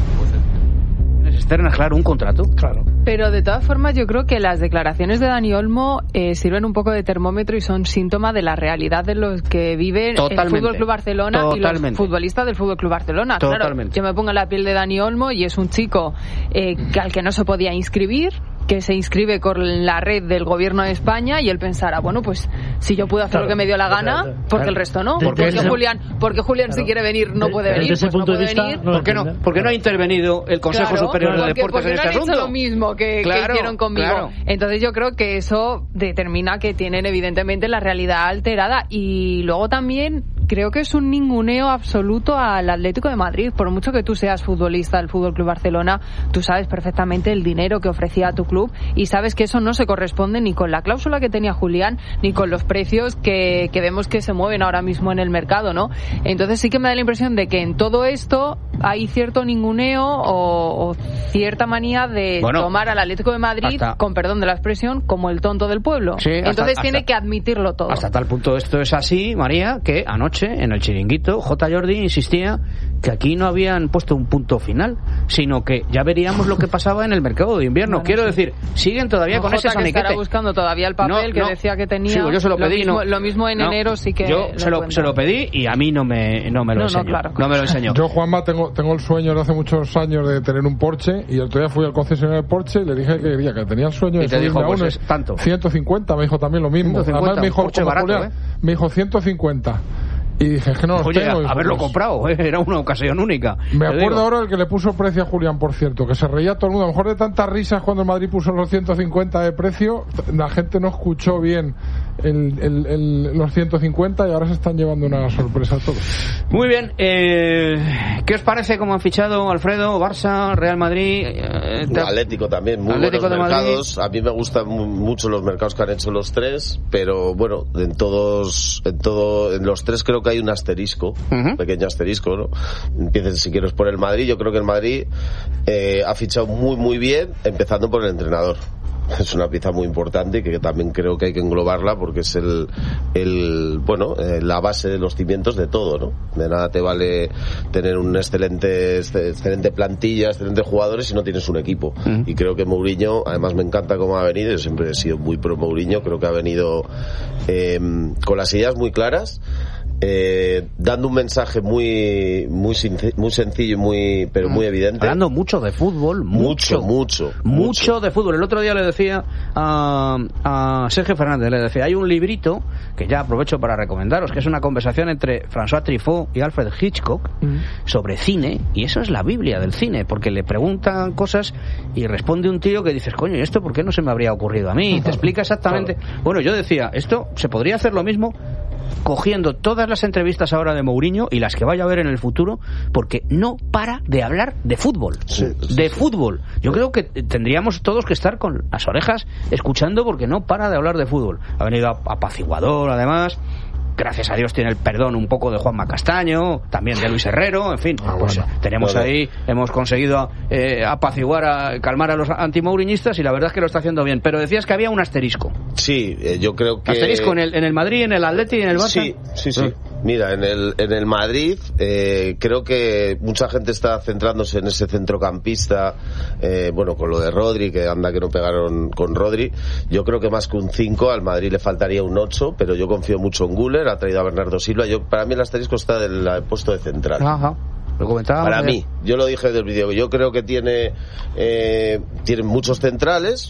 Externas, claro, un contrato. Claro. Pero de todas formas yo creo que las declaraciones de Dani Olmo eh, sirven un poco de termómetro y son síntoma de la realidad de los que viven Totalmente. el Fútbol Club Barcelona Totalmente. y los futbolistas del Fútbol Club Barcelona. Totalmente. Claro, yo me pongo en la piel de Dani Olmo y es un chico eh, que al que no se podía inscribir, que se inscribe con la red del gobierno de España y él pensara, bueno, pues si yo puedo hacer Claro, lo que me dio la gana, claro, porque claro. el resto no. De- Porque desde ese- Julián, porque Julián claro. si quiere venir no De- puede desde venir, ese pues no punto de puede vista, venir. no lo ¿Por qué no? entiendo. ¿Por qué no ha intervenido el Consejo Claro, Superior de porque, Deportes porque en no este han hecho asunto? lo mismo que, Claro, que hicieron conmigo. claro. Entonces yo creo que eso determina que tienen evidentemente la realidad alterada y luego también creo que es un ninguneo absoluto al Atlético de Madrid. Por mucho que tú seas futbolista del Fútbol Club Barcelona, tú sabes perfectamente el dinero que ofrecía a tu club y sabes que eso no se corresponde ni con la cláusula que tenía Julián ni con los precios que, que vemos que se mueven ahora mismo en el mercado, ¿no? Entonces sí que me da la impresión de que en todo esto hay cierto ninguneo o, o cierta manía de Bueno, tomar al Atlético de Madrid, hasta- con perdón de la expresión, como el tonto del pueblo. Sí, hasta- Entonces hasta- tiene que admitirlo todo. Hasta tal punto esto es así, María, que anoche en el chiringuito J. Jordi insistía que aquí no habían puesto un punto final, sino que ya veríamos lo que pasaba en el mercado de invierno. Bueno, Quiero sí. decir, siguen todavía No, con Jota, ese que soniquete. estará buscando todavía el papel No, que no. decía que tenía. Sí, pues yo se lo pedí, mismo, no. Lo mismo en No, enero sí que yo lo se lo, cuenta. se lo pedí y a mí no me, no me lo No, no, enseñó. claro. No me lo enseñó. Yo, Juanma, tengo, tengo el sueño de hace muchos años de tener un Porsche y el otro día fui al concesionario de Porsche y le dije que quería, que tenía el sueño Y de te subirme dijo, a pues uno. es tanto. ciento cincuenta, me dijo también lo mismo. ciento cincuenta, Además me dijo, un Porsche como barato, Julián, ¿eh? me dijo ciento cincuenta. Y dije, es que no los Oye, tengo. Y dijo, haberlo pues, comprado, ¿eh? Era una ocasión única. Me Te acuerdo digo. ahora el que le puso precio a Julián, por cierto, que se reía todo el mundo. A lo mejor de tantas risas cuando el Madrid puso los ciento cincuenta de precio, la gente no escuchó bien el, el, el- los ciento cincuenta y ahora se están llevando una sorpresa a todos. Muy bien, eh, ¿qué os parece cómo han fichado Alfredo, Barça, Real Madrid? Eh, te- Atlético también, muy Atlético buenos de Madrid. mercados. A mí me gustan mu- mucho los mercados que han hecho los tres, pero bueno, en todos, en todo, en los tres creo que hay un asterisco, Ujú. un pequeño asterisco, ¿no? Empieces si quieres por el Madrid. Yo creo que el Madrid eh, ha fichado muy muy bien, empezando por el entrenador. Es una pieza muy importante que también creo que hay que englobarla porque es el, el bueno, eh, la base de los cimientos de todo, ¿no? De nada te vale tener un excelente, excelente plantilla, excelentes jugadores si no tienes un equipo. Ujú. Y creo que Mourinho, además me encanta cómo ha venido, yo siempre he sido muy pro Mourinho, creo que ha venido eh, con las ideas muy claras. Eh, dando un mensaje muy muy sinc- muy sencillo y muy pero muy evidente. Hablando mucho de fútbol, mucho, mucho, mucho, mucho de fútbol. El otro día le decía a, a Sergio Fernández, le decía, hay un librito que ya aprovecho para recomendaros, que es una conversación entre François Truffaut y Alfred Hitchcock sobre cine, y eso es la Biblia del cine, porque le preguntan cosas y responde un tío que dices, coño, ¿y esto por qué no se me habría ocurrido a mí? Y te explica exactamente. Bueno, yo decía, esto se podría hacer lo mismo cogiendo todas las entrevistas ahora de Mourinho y las que vaya a ver en el futuro, porque no para de hablar de fútbol. Sí, sí, de sí. fútbol. Yo creo que tendríamos todos que estar con las orejas escuchando, porque no para de hablar de fútbol. Ha venido apaciguador, además. Gracias a Dios tiene el perdón un poco de Juanma Castaño, también de Luis Herrero, en fin, Ah, pues bueno. tenemos Bueno. ahí, hemos conseguido eh, apaciguar, a, calmar a los antimouriñistas y la verdad es que lo está haciendo bien. Pero decías que había un asterisco. Sí, eh, yo creo que Asterisco en el, en el Madrid, en el Atleti y en el Barça. Sí, sí, sí. Mira, en el, en el Madrid eh, creo que mucha gente está centrándose en ese centrocampista, eh, bueno, con lo de Rodri, que anda que no pegaron con Rodri. Yo creo que más que un cinco, al Madrid le faltaría un ocho, pero yo confío mucho en Güler, ha traído a Bernardo Silva. Yo, para mí el asterisco está del del puesto de central. Ajá. Lo comentábamos. Para eh. mí, yo lo dije desde el vídeo, yo creo que tiene, eh, tiene muchos centrales,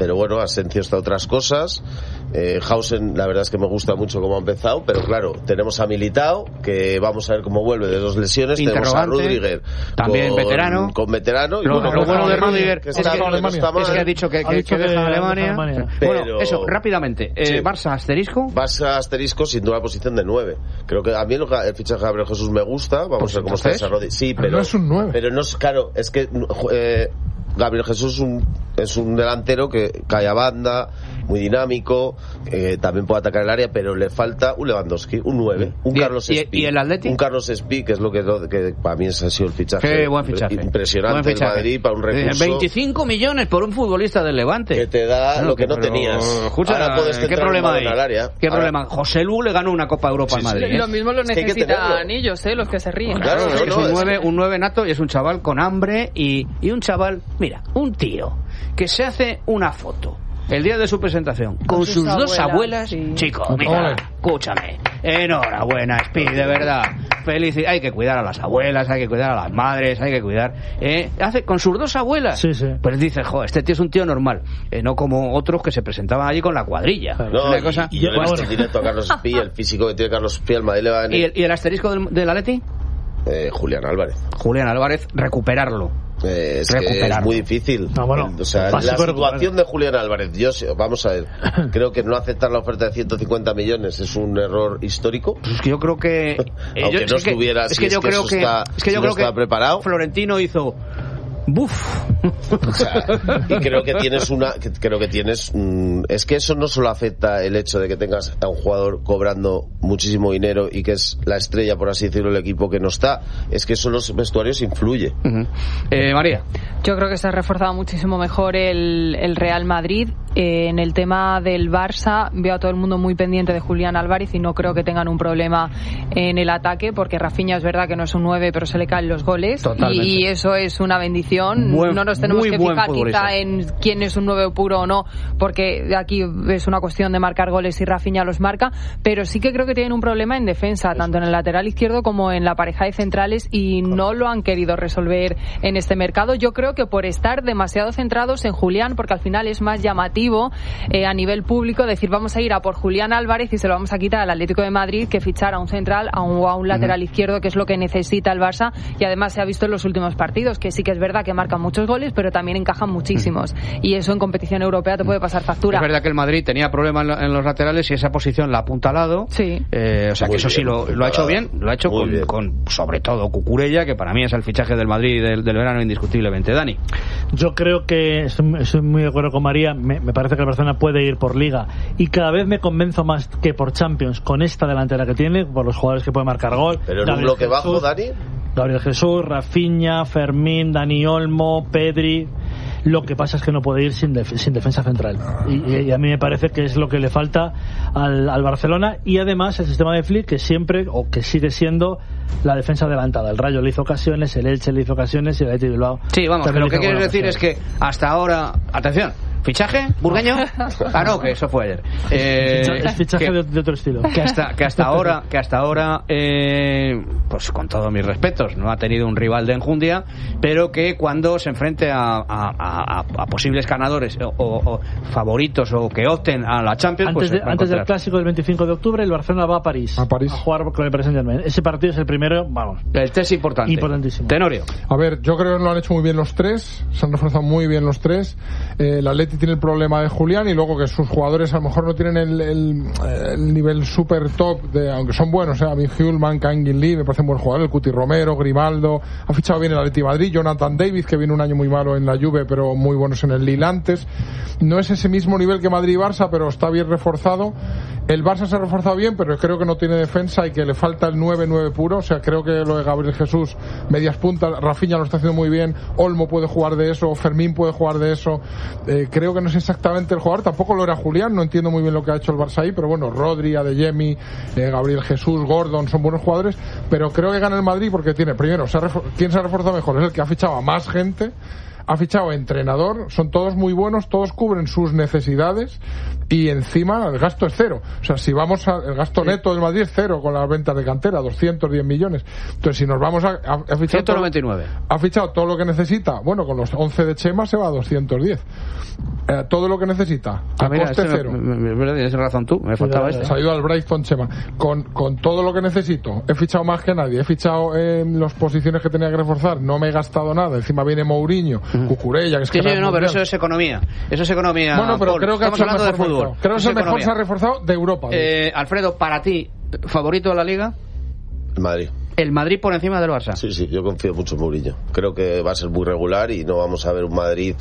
pero bueno, Asensio está otras cosas. eh, Hausen, la verdad es que me gusta mucho cómo ha empezado, pero claro, tenemos a Militao, que vamos a ver cómo vuelve de dos lesiones. Tenemos a Rüdiger, también con, veterano, con veterano. Pero, y bueno, lo bueno de Rüdiger que es, está, que, no está mal, es que ha dicho que, ha que, dicho que deja que Alemania. Alemania. Pero, bueno, eso, rápidamente. Eh, sí. Barça asterisco. Barça asterisco, sin duda, posición de nueve. Creo que a mí el, el fichaje de Gabriel Jesús me gusta. Vamos pues a ver cómo entonces, está desarrollado. Sí, pero, pero no es un nueve. Pero no es, claro, es que eh, Gabriel Jesús es un, es un delantero que cae a banda, muy dinámico, eh, también puede atacar el área, pero le falta un Lewandowski, un nueve, un ¿Y, Carlos y, Espí. ¿Y el Atleti? Un Carlos Espí, que es lo que, que para mí ese ha sido el fichaje. Qué buen fichaje. Impresionante buen fichaje. el Madrid para un recurso. veinticinco millones por un futbolista del Levante. Que te da bueno, lo que no pero, tenías. Escucha, ahora puedes ¿qué problema hay? Al área. ¿Qué ahora, problema? José Lu le ganó una Copa Europa al sí, Madrid. sí. ¿eh? Lo mismo lo es que necesitan ellos, ¿eh? Los que se ríen. Claro, no, es, no, un es nueve, que... un nueve nato y es un chaval con hambre y, y un chaval, mira, un tío que se hace una foto el día de su presentación con, con sus, sus abuelas, dos abuelas, sí. Chicos, mira, escúchame, enhorabuena, Speed, de verdad, feliz, hay que cuidar a las abuelas, hay que cuidar a las madres, hay que cuidar, eh, hace con sus dos abuelas, sí, sí. Pues dice, jo, este tío es un tío normal, eh, no como otros que se presentaban allí con la cuadrilla. No, una y, cosa, y yo le he visto directo a Carlos Espí, el físico que tiene Carlos Espí, al Madrid le va a venir. ¿Y el, y el asterisco del, del Atleti? Eh, Julián Álvarez. Julián Álvarez, recuperarlo. Eh, es que es muy difícil. No, bueno, o sea, la situación de Julián Álvarez, yo vamos a ver, creo que no aceptar la oferta de ciento cincuenta millones es un error histórico. Pues es que yo creo que eh, aunque yo, no estuviera, es que, es que yo creo que está, es que yo si creo no está que preparado. Florentino hizo buf. O sea, y creo que tienes una que, creo que tienes mm, es que eso no solo afecta el hecho de que tengas a un jugador cobrando muchísimo dinero y que es la estrella, por así decirlo, el equipo que no está, es que eso en los vestuarios influye. Uh-huh. eh, María, yo creo que se ha reforzado muchísimo mejor el, el Real Madrid. Eh, en el tema del Barça veo a todo el mundo muy pendiente de Julián Álvarez y no creo que tengan un problema en el ataque, porque Rafinha es verdad que no es un nueve, pero se le caen los goles y, y eso es una bendición. Buen, no nos tenemos que fijar quizá en quién es un nueve puro o no, porque aquí es una cuestión de marcar goles y Rafinha los marca, pero sí que creo que tienen un problema en defensa, tanto en el lateral izquierdo como en la pareja de centrales, y no lo han querido resolver en este mercado. Yo creo que por estar demasiado centrados en Julián, porque al final es más llamativo eh, a nivel público decir vamos a ir a por Julián Álvarez y se lo vamos a quitar al Atlético de Madrid, que fichar a un central a un, a un lateral uh-huh. izquierdo, que es lo que necesita el Barça, y además se ha visto en los últimos partidos que sí que es verdad que marcan muchos goles, pero también encajan muchísimos, uh-huh. y eso en competición europea te puede pasar factura. Es verdad que el Madrid tenía problemas en los laterales y esa posición la ha apuntalado, sí. eh, o sea muy que eso bien, sí lo, lo ha hecho bien, lo ha hecho con, con sobre todo Cucurella, que para mí es el fichaje del Madrid del, del verano indiscutiblemente. Dani, yo creo que estoy, estoy muy de acuerdo con María, me, me parece que el Barcelona puede ir por Liga y cada vez me convenzo más que por Champions con esta delantera que tiene, por los jugadores que pueden marcar gol. Pero en Gabriel un bloque Jesús, bajo, Dani, Gabriel Jesús, Rafinha, Fermín, Dani Olmo, Pedri. Lo que pasa es que no puede ir sin, def- sin defensa central y, y a mí me parece que es lo que le falta al, al Barcelona, y además el sistema de Flick, que siempre o que sigue siendo la defensa adelantada. El Rayo le hizo ocasiones, el Elche le hizo ocasiones y el Athletic Bilbao. Sí, vamos, que lo que quieres decir es que hasta ahora, atención, ¿fichaje? ¿Burgueño? Ah, no, que eso fue ayer. Eh, es fichaje que, de, de otro estilo. Que hasta, que hasta ahora, que hasta ahora eh, pues con todos mis respetos, no ha tenido un rival de enjundia, pero que cuando se enfrente a, a, a, a posibles ganadores o, o, o favoritos o que opten a la Champions, antes, pues de, antes del clásico del veinticinco de octubre, el Barcelona va a París, a París a jugar con el Paris Saint-Germain. Ese partido es el primero, vamos. El test importante. Importantísimo. Tenorio. A ver, yo creo que lo han hecho muy bien los tres, se han reforzado muy bien los tres. Eh, el Atleti tiene el problema de Julián y luego que sus jugadores a lo mejor no tienen el, el, el nivel super top, de, aunque son buenos, ¿eh? A mí Hjulman, Kangin Lee me parece un buen jugador, el Cuti Romero, Grimaldo, ha fichado bien el Atleti Madrid, Jonathan David, que viene un año muy malo en la Juve pero muy buenos en el Lille antes. No es ese mismo nivel que Madrid y Barça, pero está bien reforzado. El Barça se ha reforzado bien, pero creo que no tiene defensa y que le falta el nueve nueve puro. O sea, creo que lo de Gabriel Jesús, medias puntas, Rafinha lo está haciendo muy bien, Olmo puede jugar de eso, Fermín puede jugar de eso. Eh, creo que no es exactamente el jugador, tampoco lo era Julián, no entiendo muy bien lo que ha hecho el Barça ahí, pero bueno, Rodri, Adeyemi, eh, Gabriel Jesús, Gordon, son buenos jugadores, pero creo que gana el Madrid porque tiene, primero, se ha refor- ¿quién se ha reforzado mejor? Es el que ha fichado a más gente. ha fichado entrenador, son todos muy buenos, todos cubren sus necesidades y encima el gasto es cero. O sea, si vamos a, el gasto neto del Madrid es cero con las ventas de cantera, doscientos diez millones. Entonces, si nos vamos a, a, a fichar ciento noventa y nueve. Todo, ha fichado todo lo que necesita. Bueno, con los once de Chema se va a doscientos diez. Eh, todo lo que necesita, a ah, mira, coste este cero. Me, me, me, tienes razón tú, me faltaba sí, este. Se ha ido al Brighton Chema. Con, con todo lo que necesito, he fichado más que nadie, he fichado en las posiciones que tenía que reforzar, no me he gastado nada. Encima viene Mourinho, uh-huh. Cucurella, que es sí, que sí, no, pero eso es economía. Eso es economía. Bueno, pero Paul, creo que estamos hablando de fútbol. Mercado. Creo que es el mejor economía. Se ha reforzado de Europa. Eh, Alfredo, para ti, ¿favorito de la Liga? El Madrid. ¿El Madrid por encima del Barça? Sí, sí, yo confío mucho en Mourinho. Creo que va a ser muy regular y no vamos a ver un Madrid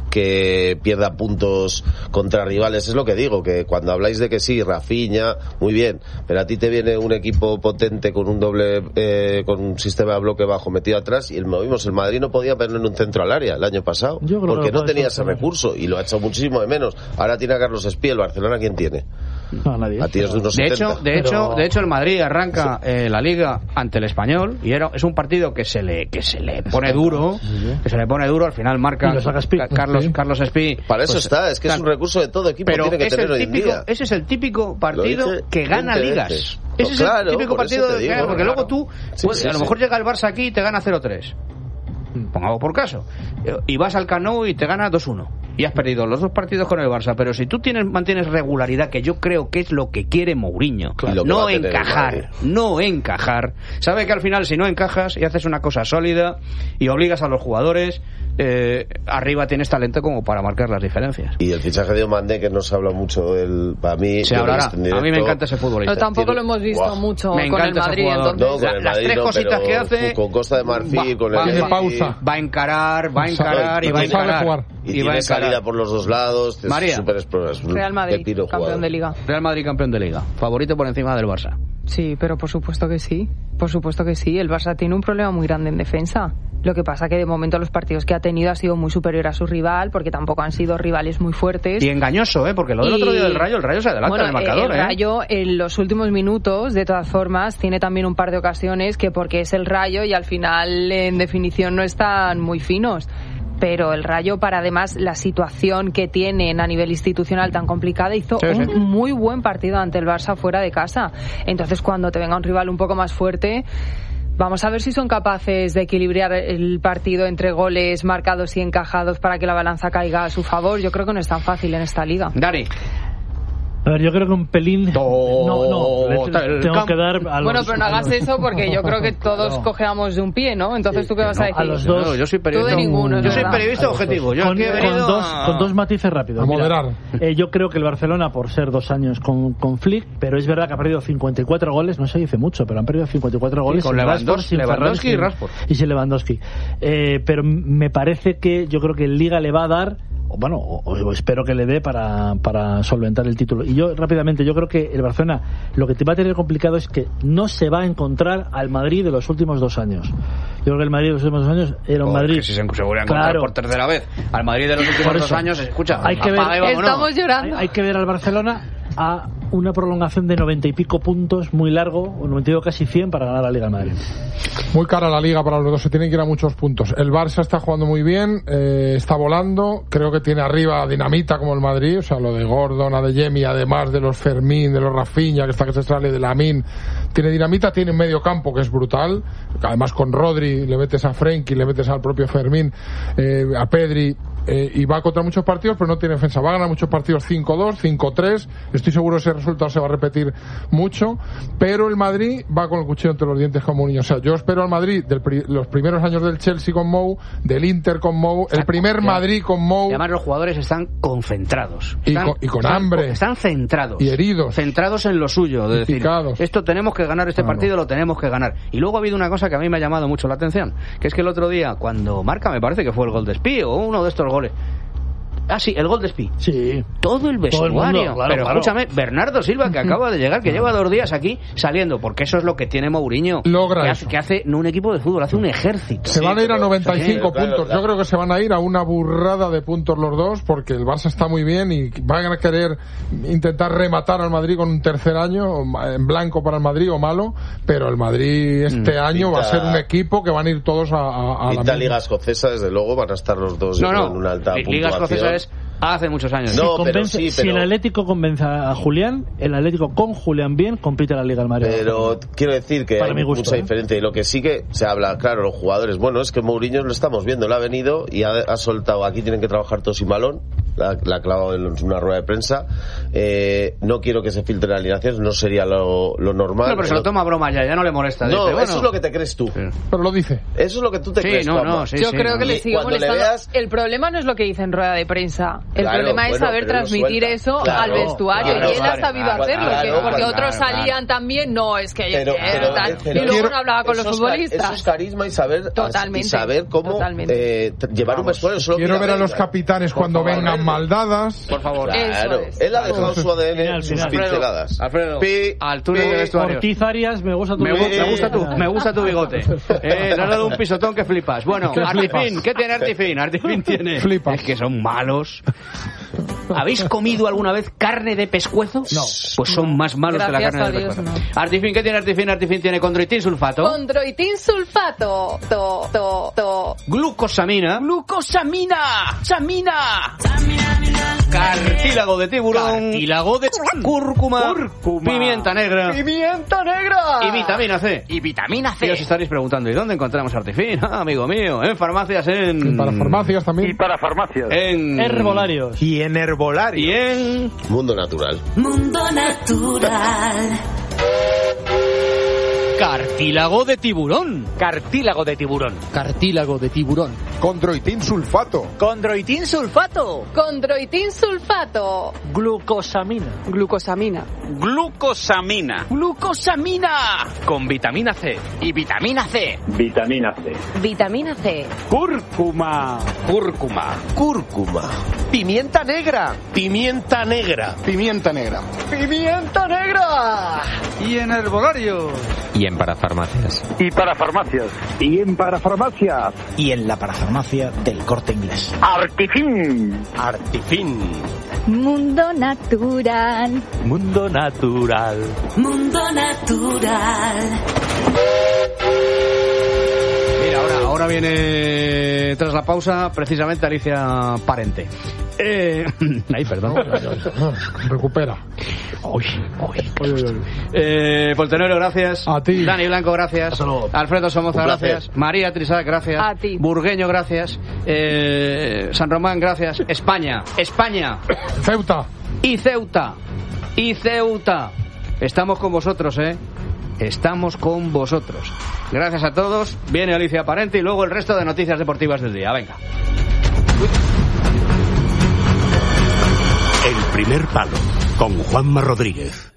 que pierda puntos contra rivales. Es lo que digo, que cuando habláis de que sí, Rafinha, muy bien, pero a ti te viene un equipo potente con un doble, eh, con un sistema de bloque bajo metido atrás y el, vimos, el Madrid no podía poner un centro al área el año pasado porque no tenía ese recurso y lo ha hecho muchísimo de menos. Ahora tiene a Carlos Espí, el Barcelona, ¿quién tiene? No, nadie. A tiros de unos de setenta. hecho, de hecho, pero... de hecho el Madrid arranca eh, la Liga ante el Español y era, es un partido que se le que se le pone duro, que se le pone duro, al final marca Carlos sí. Carlos Espí. Para eso pues, está, es que es un recurso de todo equipo, pero tiene que es tener el hoy típico, en día. ese es el típico partido que gana ligas. Veces. Ese No, es claro, el típico por eso partido te de digo, que, porque claro. luego tú Sí, pues, sí, a lo sí. mejor llega el Barça aquí y te gana cero tres. Pongamos por caso. Y vas al Camp Nou y te gana dos uno. Y has perdido los dos partidos con el Barça. Pero si tú tienes, mantienes regularidad, que yo creo que es lo que quiere Mourinho, Claro. no Lo que va a tener encajar, el no encajar. Sabe que al final si no encajas y haces una cosa sólida y obligas a los jugadores, eh, arriba tienes talento como para marcar las diferencias. Y el fichaje de Omandé, que no se habla mucho, el, para mí... Se hablará. A mí me encanta ese futbolista. Pero tampoco Tiene- lo hemos visto Guau. mucho Me con el encanta ese Madrid, jugador. entonces... No, con La- el las Madrid tres no, cositas pero que hace- con Costa de Marfil, Va- con va- el... Tiene pausa. Va a encarar, va a encarar y va a Sabe encarar. jugar. Y, Y va a tiene salida encarar. por los dos lados. Es María. súper expro- es un Real Madrid, pepino campeón jugador. de Liga. Real Madrid campeón de Liga. Favorito por encima del Barça. Sí, pero por supuesto que sí. Por supuesto que sí. El Barça tiene un problema muy grande en defensa. Lo que pasa que de momento los partidos que ha tenido ha sido muy superior a su rival, porque tampoco han sido rivales muy fuertes. Y engañoso, ¿eh? Porque lo del Y- otro día del Rayo, el Rayo se adelanta Bueno, en el marcador, el ¿eh? Rayo en los últimos minutos, de todas formas, tiene también un par de ocasiones que porque es el Rayo y al final en definición no están muy finos. Pero el Rayo, para además la situación que tienen a nivel institucional tan complicada, hizo Sí, un sí. muy buen partido ante el Barça fuera de casa. Entonces, cuando te venga un rival un poco más fuerte, vamos a ver si son capaces de equilibrar el partido entre goles marcados y encajados para que la balanza caiga a su favor. Yo creo que no es tan fácil en esta liga. Dani. A ver, yo creo que un pelín... No, no, le- Todo el tengo campo. que dar a los... Bueno, pero no a hagas los- eso porque yo creo que todos No. cojeamos de un pie, ¿no? Entonces, ¿tú qué vas a decir? a los dos. No, yo soy periodista. Tú de ninguno, yo es soy verdad. periodista objetivo. Yo con, aquí he con venido dos, a- con dos matices rápidos. A Mira, moderar. eh, yo creo que el Barcelona, por ser dos años con, con Flick, pero es verdad que ha perdido cincuenta y cuatro goles, no se dice mucho, pero han perdido cincuenta y cuatro goles. con sin Lewandowski- Rashford, sin Lewandowski y Ferran, Rashford. sin- Y sin Lewandowski. Eh, pero me parece que yo creo que el Liga le va a dar, o bueno, o, o espero que le dé para, para solventar el título. Y yo, rápidamente, yo creo que el Barcelona lo que te va a tener complicado es que no se va a encontrar al Madrid de los últimos dos años. Yo creo que el Madrid de los últimos dos años era un Joder, Madrid... que si se se vuelve a encontrar Claro. por tercera vez al Madrid de los últimos Por dos eso. años, escucha, Hay que ver- apaga y vámonos. Estamos llorando. Hay, hay que ver al Barcelona a una prolongación de noventa y pico puntos muy largo, o noventa y dos casi cien para ganar la Liga de Madrid. Muy cara la liga para los dos, se tienen que ir a muchos puntos. El Barça está jugando muy bien, eh, está volando, creo que tiene arriba dinamita como el Madrid, o sea, lo de Gordon, Adeyemi, además de los Fermín, de los Rafinha, que está que se sale de Lamine, tiene dinamita, tiene medio campo que es brutal, además con Rodri le metes a Frenkie, le metes al propio Fermín, eh, a Pedri, eh, y va contra muchos partidos, pero no tiene defensa. Va a ganar muchos partidos cinco dos, cinco tres. Estoy seguro que ese resultado se va a repetir mucho. Pero el Madrid va con el cuchillo entre los dientes como un niño. O sea, yo espero al Madrid de pri- los primeros años del Chelsea con Mou, del Inter con Mou, el primer Madrid con Mou. Y además los jugadores están concentrados. Y Están- con- y con están- hambre. Están centrados. Y heridos. Centrados en lo suyo. De Y decir, picados. esto tenemos que ganar, este Claro. partido lo tenemos que ganar. Y luego ha habido una cosa que a mí me ha llamado mucho la atención, que es que el otro día, cuando marca, me parece que fue el gol de Espí, o uno de estos goles, Ah, sí, el gol de Spi. Sí. Todo el vestuario. Todo el mundo, claro, Pero claro. escúchame, Bernardo Silva, que acaba de llegar, que lleva dos días aquí saliendo, porque eso es lo que tiene Mourinho. Logra que eso. hace, que hace no un equipo de fútbol, hace un ejército. Se van a ir a noventa y cinco sí, claro, puntos. claro. Yo creo que se van a ir a una burrada de puntos los dos, porque el Barça está muy bien y van a querer intentar rematar al Madrid con un tercer año en blanco para el Madrid o malo, pero el Madrid este Mm, año pinta- va a ser un equipo que van a ir todos a, a, a la Pinta misma. Liga Escocesa, desde luego, van a estar los dos No, no, en una alta Li- Liga puntuación. Escocesa es hace muchos años. No, Si, pero convence- sí, si pero- el Atlético convence a Julián, el Atlético con Julián bien compite la Liga del Madrid. Pero quiero decir que Para hay mi gusto, mucha ¿eh? diferencia. Y lo que sí que se habla, claro, los jugadores, bueno, es que Mourinho lo estamos viendo, lo ha venido y ha, ha soltado, aquí tienen que trabajar todos sin balón, la, la ha clavado en una rueda de prensa. Eh, no quiero que se filtren alineaciones, no sería lo, lo normal. No, pero se lo toma a broma ya, ya no le molesta. No, Dice, bueno, eso es lo que te crees tú. Pero lo dice. Eso es lo que tú te Sí, crees, no, Juanma. no, sí, Yo sí, creo no, que no. le sigue Cuando le molestando. veas- El problema no es lo que dice en rueda de prensa. El Claro, problema es bueno, saber pero lo transmitir suelta. eso Claro, al vestuario. claro, y él ha vale, sabido claro, hacerlo. claro, que- claro, porque claro, otros claro. salían también. No, es que Pero, eh, pero- tal. pero- y luego quiero- no hablaba con los eso es cari- futbolistas. Eso es carisma y saber, Totalmente, y saber cómo totalmente. eh, t- llevar un vestuario. Solo Quiero mira ver a los venga. capitanes Por cuando favor, vengan verde. maldadas. Por favor. Claro, Eso es. él ha dejado su A D N Final, en sus final. pinceladas. Alfredo, Pi, al túnel pi, de vestuario. Ortiz Arias, me gusta tu Me, gu- bigote. me gusta tu, me gusta tu bigote. Eh, le has dado un pisotón que flipas. Bueno, ¿Qué Artifin, flipas? ¿qué tiene Artifin? Artifin tiene... Flipas. Es que son malos. ¿Habéis comido alguna vez carne de pescuezo? No. Pues son más malos que la Gracias carne de a Dios, pescuezo. no. Artifin, ¿qué tiene Artifin? Artifin tiene condroitin sulfato, Condroitin sulfato. To, to, to. glucosamina, ¡Glucosamina! ¡Samina! cartílago de tiburón, Cartílago de... cúrcuma, Cúrcuma. pimienta negra ¡Pimienta negra! y vitamina C. Y vitamina Y os C. estaréis preguntando, ¿y dónde encontramos Artifin? Ah, amigo mío, en farmacias, en... Para farmacias también. para farmacias. En... Herbolarios. Y en herbolario. Y en... Mundo natural. Mundo natural. Cartílago de tiburón. Cartílago de tiburón. Cartílago de tiburón. Condroitin sulfato. Condroitin sulfato. Condroitin sulfato. Glucosamina. Glucosamina. Glucosamina. Glucosamina. Con vitamina C. Y vitamina C. Vitamina C. Vitamina C. Cúrcuma. Cúrcuma. Cúrcuma. Pimienta negra. Pimienta negra. Pimienta negra. Pimienta negra. Y en herbolarios. Y en parafarmacias. Y para farmacias. Y en parafarmacias. Y en la parafarmacia del Corte Inglés. Artifin. Artifin. Mundo natural. Mundo natural. Mundo natural. Mira, ahora, ahora viene, tras la pausa, precisamente Alicia Parente. Eh... Ay, perdón. Recupera. Uy, uy. Eh, Poltenero, gracias. A ti. Dani Blanco, gracias. Hasta luego. Alfredo Somoza, Un placer. gracias. María Trisac, gracias. A ti. Burgueño, gracias. Eh, San Román, gracias. España, España. Ceuta. Y Ceuta. Y Ceuta. Estamos con vosotros, ¿eh? Estamos con vosotros. Gracias a todos. Viene Alicia Parente y luego el resto de noticias deportivas del día. Venga. El primer palo, con Juanma Rodríguez.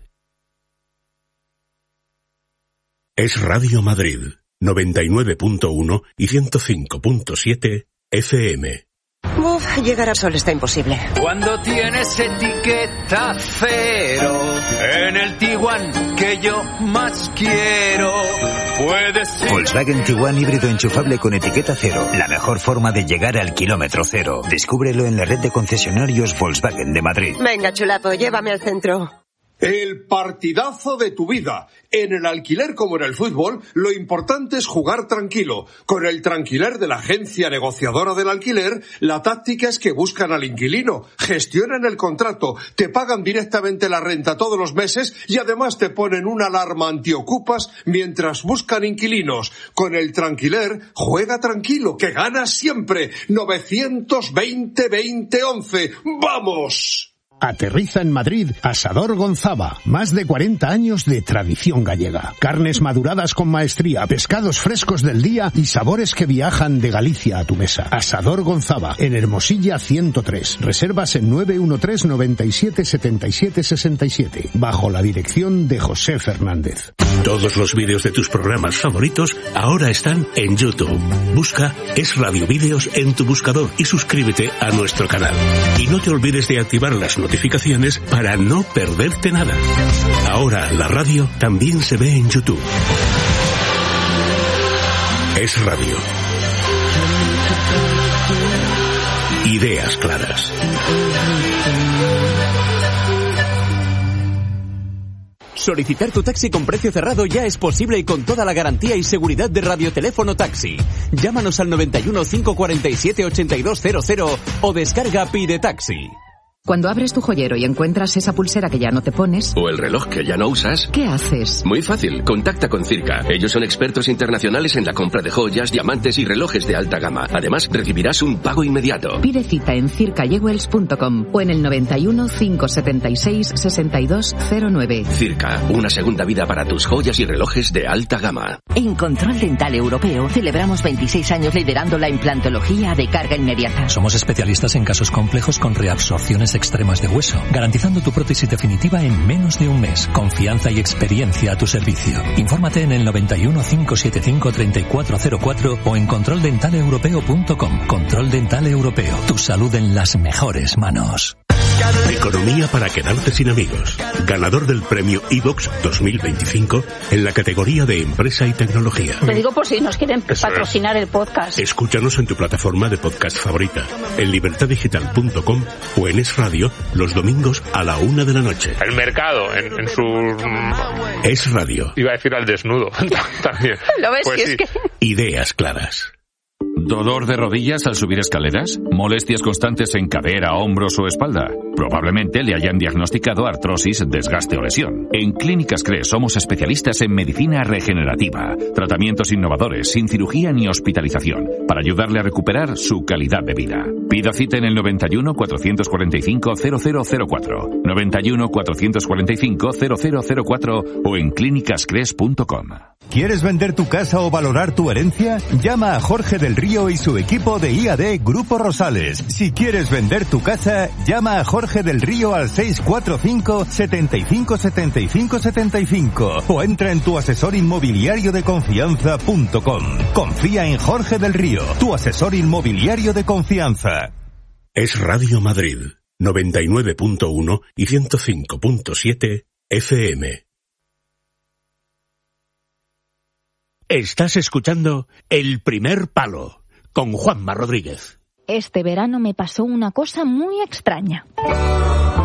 Es Radio Madrid, noventa y nueve punto uno y ciento cinco punto siete F M. Uf, llegar a Sol está imposible. Cuando tienes etiqueta cero en el Tiguan que yo más quiero, puedes ir. Volkswagen Tiguan híbrido enchufable con etiqueta cero. La mejor forma de llegar al kilómetro cero. Descúbrelo en la red de concesionarios Volkswagen de Madrid. Venga, chulapo, llévame al centro. El partidazo de tu vida. En el alquiler como en el fútbol, lo importante es jugar tranquilo. Con el Tranquiler de la agencia negociadora del alquiler, la táctica es que buscan al inquilino, gestionan el contrato, te pagan directamente la renta todos los meses y además te ponen una alarma antiocupas mientras buscan inquilinos. Con el Tranquiler, juega tranquilo, que ganas siempre. novecientos veinte veinte once. ¡Vamos! Aterriza en Madrid Asador Gonzaba, más de cuarenta años de tradición gallega. Carnes maduradas con maestría, pescados frescos del día y sabores que viajan de Galicia a tu mesa. Asador Gonzaba, en Hermosilla ciento tres. Reservas en nueve uno tres, noventa y siete, setenta y siete, sesenta y siete, bajo la dirección de José Fernández. Todos los vídeos de tus programas favoritos ahora están en YouTube. Busca Es Radio Vídeos en tu buscador y suscríbete a nuestro canal. Y no te olvides de activar las notificaciones para no perderte nada. Ahora la radio también se ve en YouTube. Es Radio. Ideas claras. Solicitar tu taxi con precio cerrado ya es posible y con toda la garantía y seguridad de Radioteléfono Taxi. Llámanos al noventa y uno, cinco cuarenta y siete, ochenta y dos cero cero o descarga Pide Taxi. Cuando abres tu joyero y encuentras esa pulsera que ya no te pones... O el reloj que ya no usas... ¿Qué haces? Muy fácil, contacta con Circa. Ellos son expertos internacionales en la compra de joyas, diamantes y relojes de alta gama. Además, recibirás un pago inmediato. Pide cita en circa jewels punto com o en el noventa y uno, cinco setenta y seis, sesenta y dos cero nueve. Circa, una segunda vida para tus joyas y relojes de alta gama. En Control Dental Europeo celebramos veintiséis años liderando la implantología de carga inmediata. Somos especialistas en casos complejos con reabsorciones extremas de hueso, garantizando tu prótesis definitiva en menos de un mes. Confianza y experiencia a tu servicio. Infórmate en el noventa y uno, cinco setenta y cinco, treinta y cuatro cero cuatro o en control dental europeo punto com. Control Dental Europeo. Tu salud en las mejores manos. Economía para quedarte sin amigos. Ganador del premio iVox dos mil veinticinco en la categoría de empresa y tecnología. Lo digo por si nos quieren Eso patrocinar es. el podcast. Escúchanos en tu plataforma de podcast favorita, en libertad digital punto com o en Es Radio los domingos a la una de la noche. El mercado en, en su... Es Radio. Iba a decir al desnudo también. ¿Lo ves? Pues Si sí. es que... Ideas claras. ¿Dolor de rodillas al subir escaleras? ¿Molestias constantes en cadera, hombros o espalda? Probablemente le hayan diagnosticado artrosis, desgaste o lesión. En Clínicas CRE somos especialistas en medicina regenerativa, tratamientos innovadores, sin cirugía ni hospitalización, para ayudarle a recuperar su calidad de vida. Pida cita en el noventa y uno, cuatrocientos cuarenta y cinco, cero cero cero cuatro, noventa y uno, cuatrocientos cuarenta y cinco, cero cero cero cuatro o en clínicas cres punto com. ¿Quieres vender tu casa o valorar tu herencia? Llama a Jorge del Río y su equipo de I A D Grupo Rosales. Si quieres vender tu casa, llama a Jorge del Río al seis cuatro cinco, setenta y cinco, setenta y cinco, setenta y cinco o entra en tu asesor inmobiliario de confianza punto com. Confía en Jorge del Río, tu asesor inmobiliario de confianza. Es Radio Madrid, noventa y nueve punto uno y ciento cinco punto siete F M. Estás escuchando El Primer Palo con Juanma Rodríguez. Este verano me pasó una cosa muy extraña.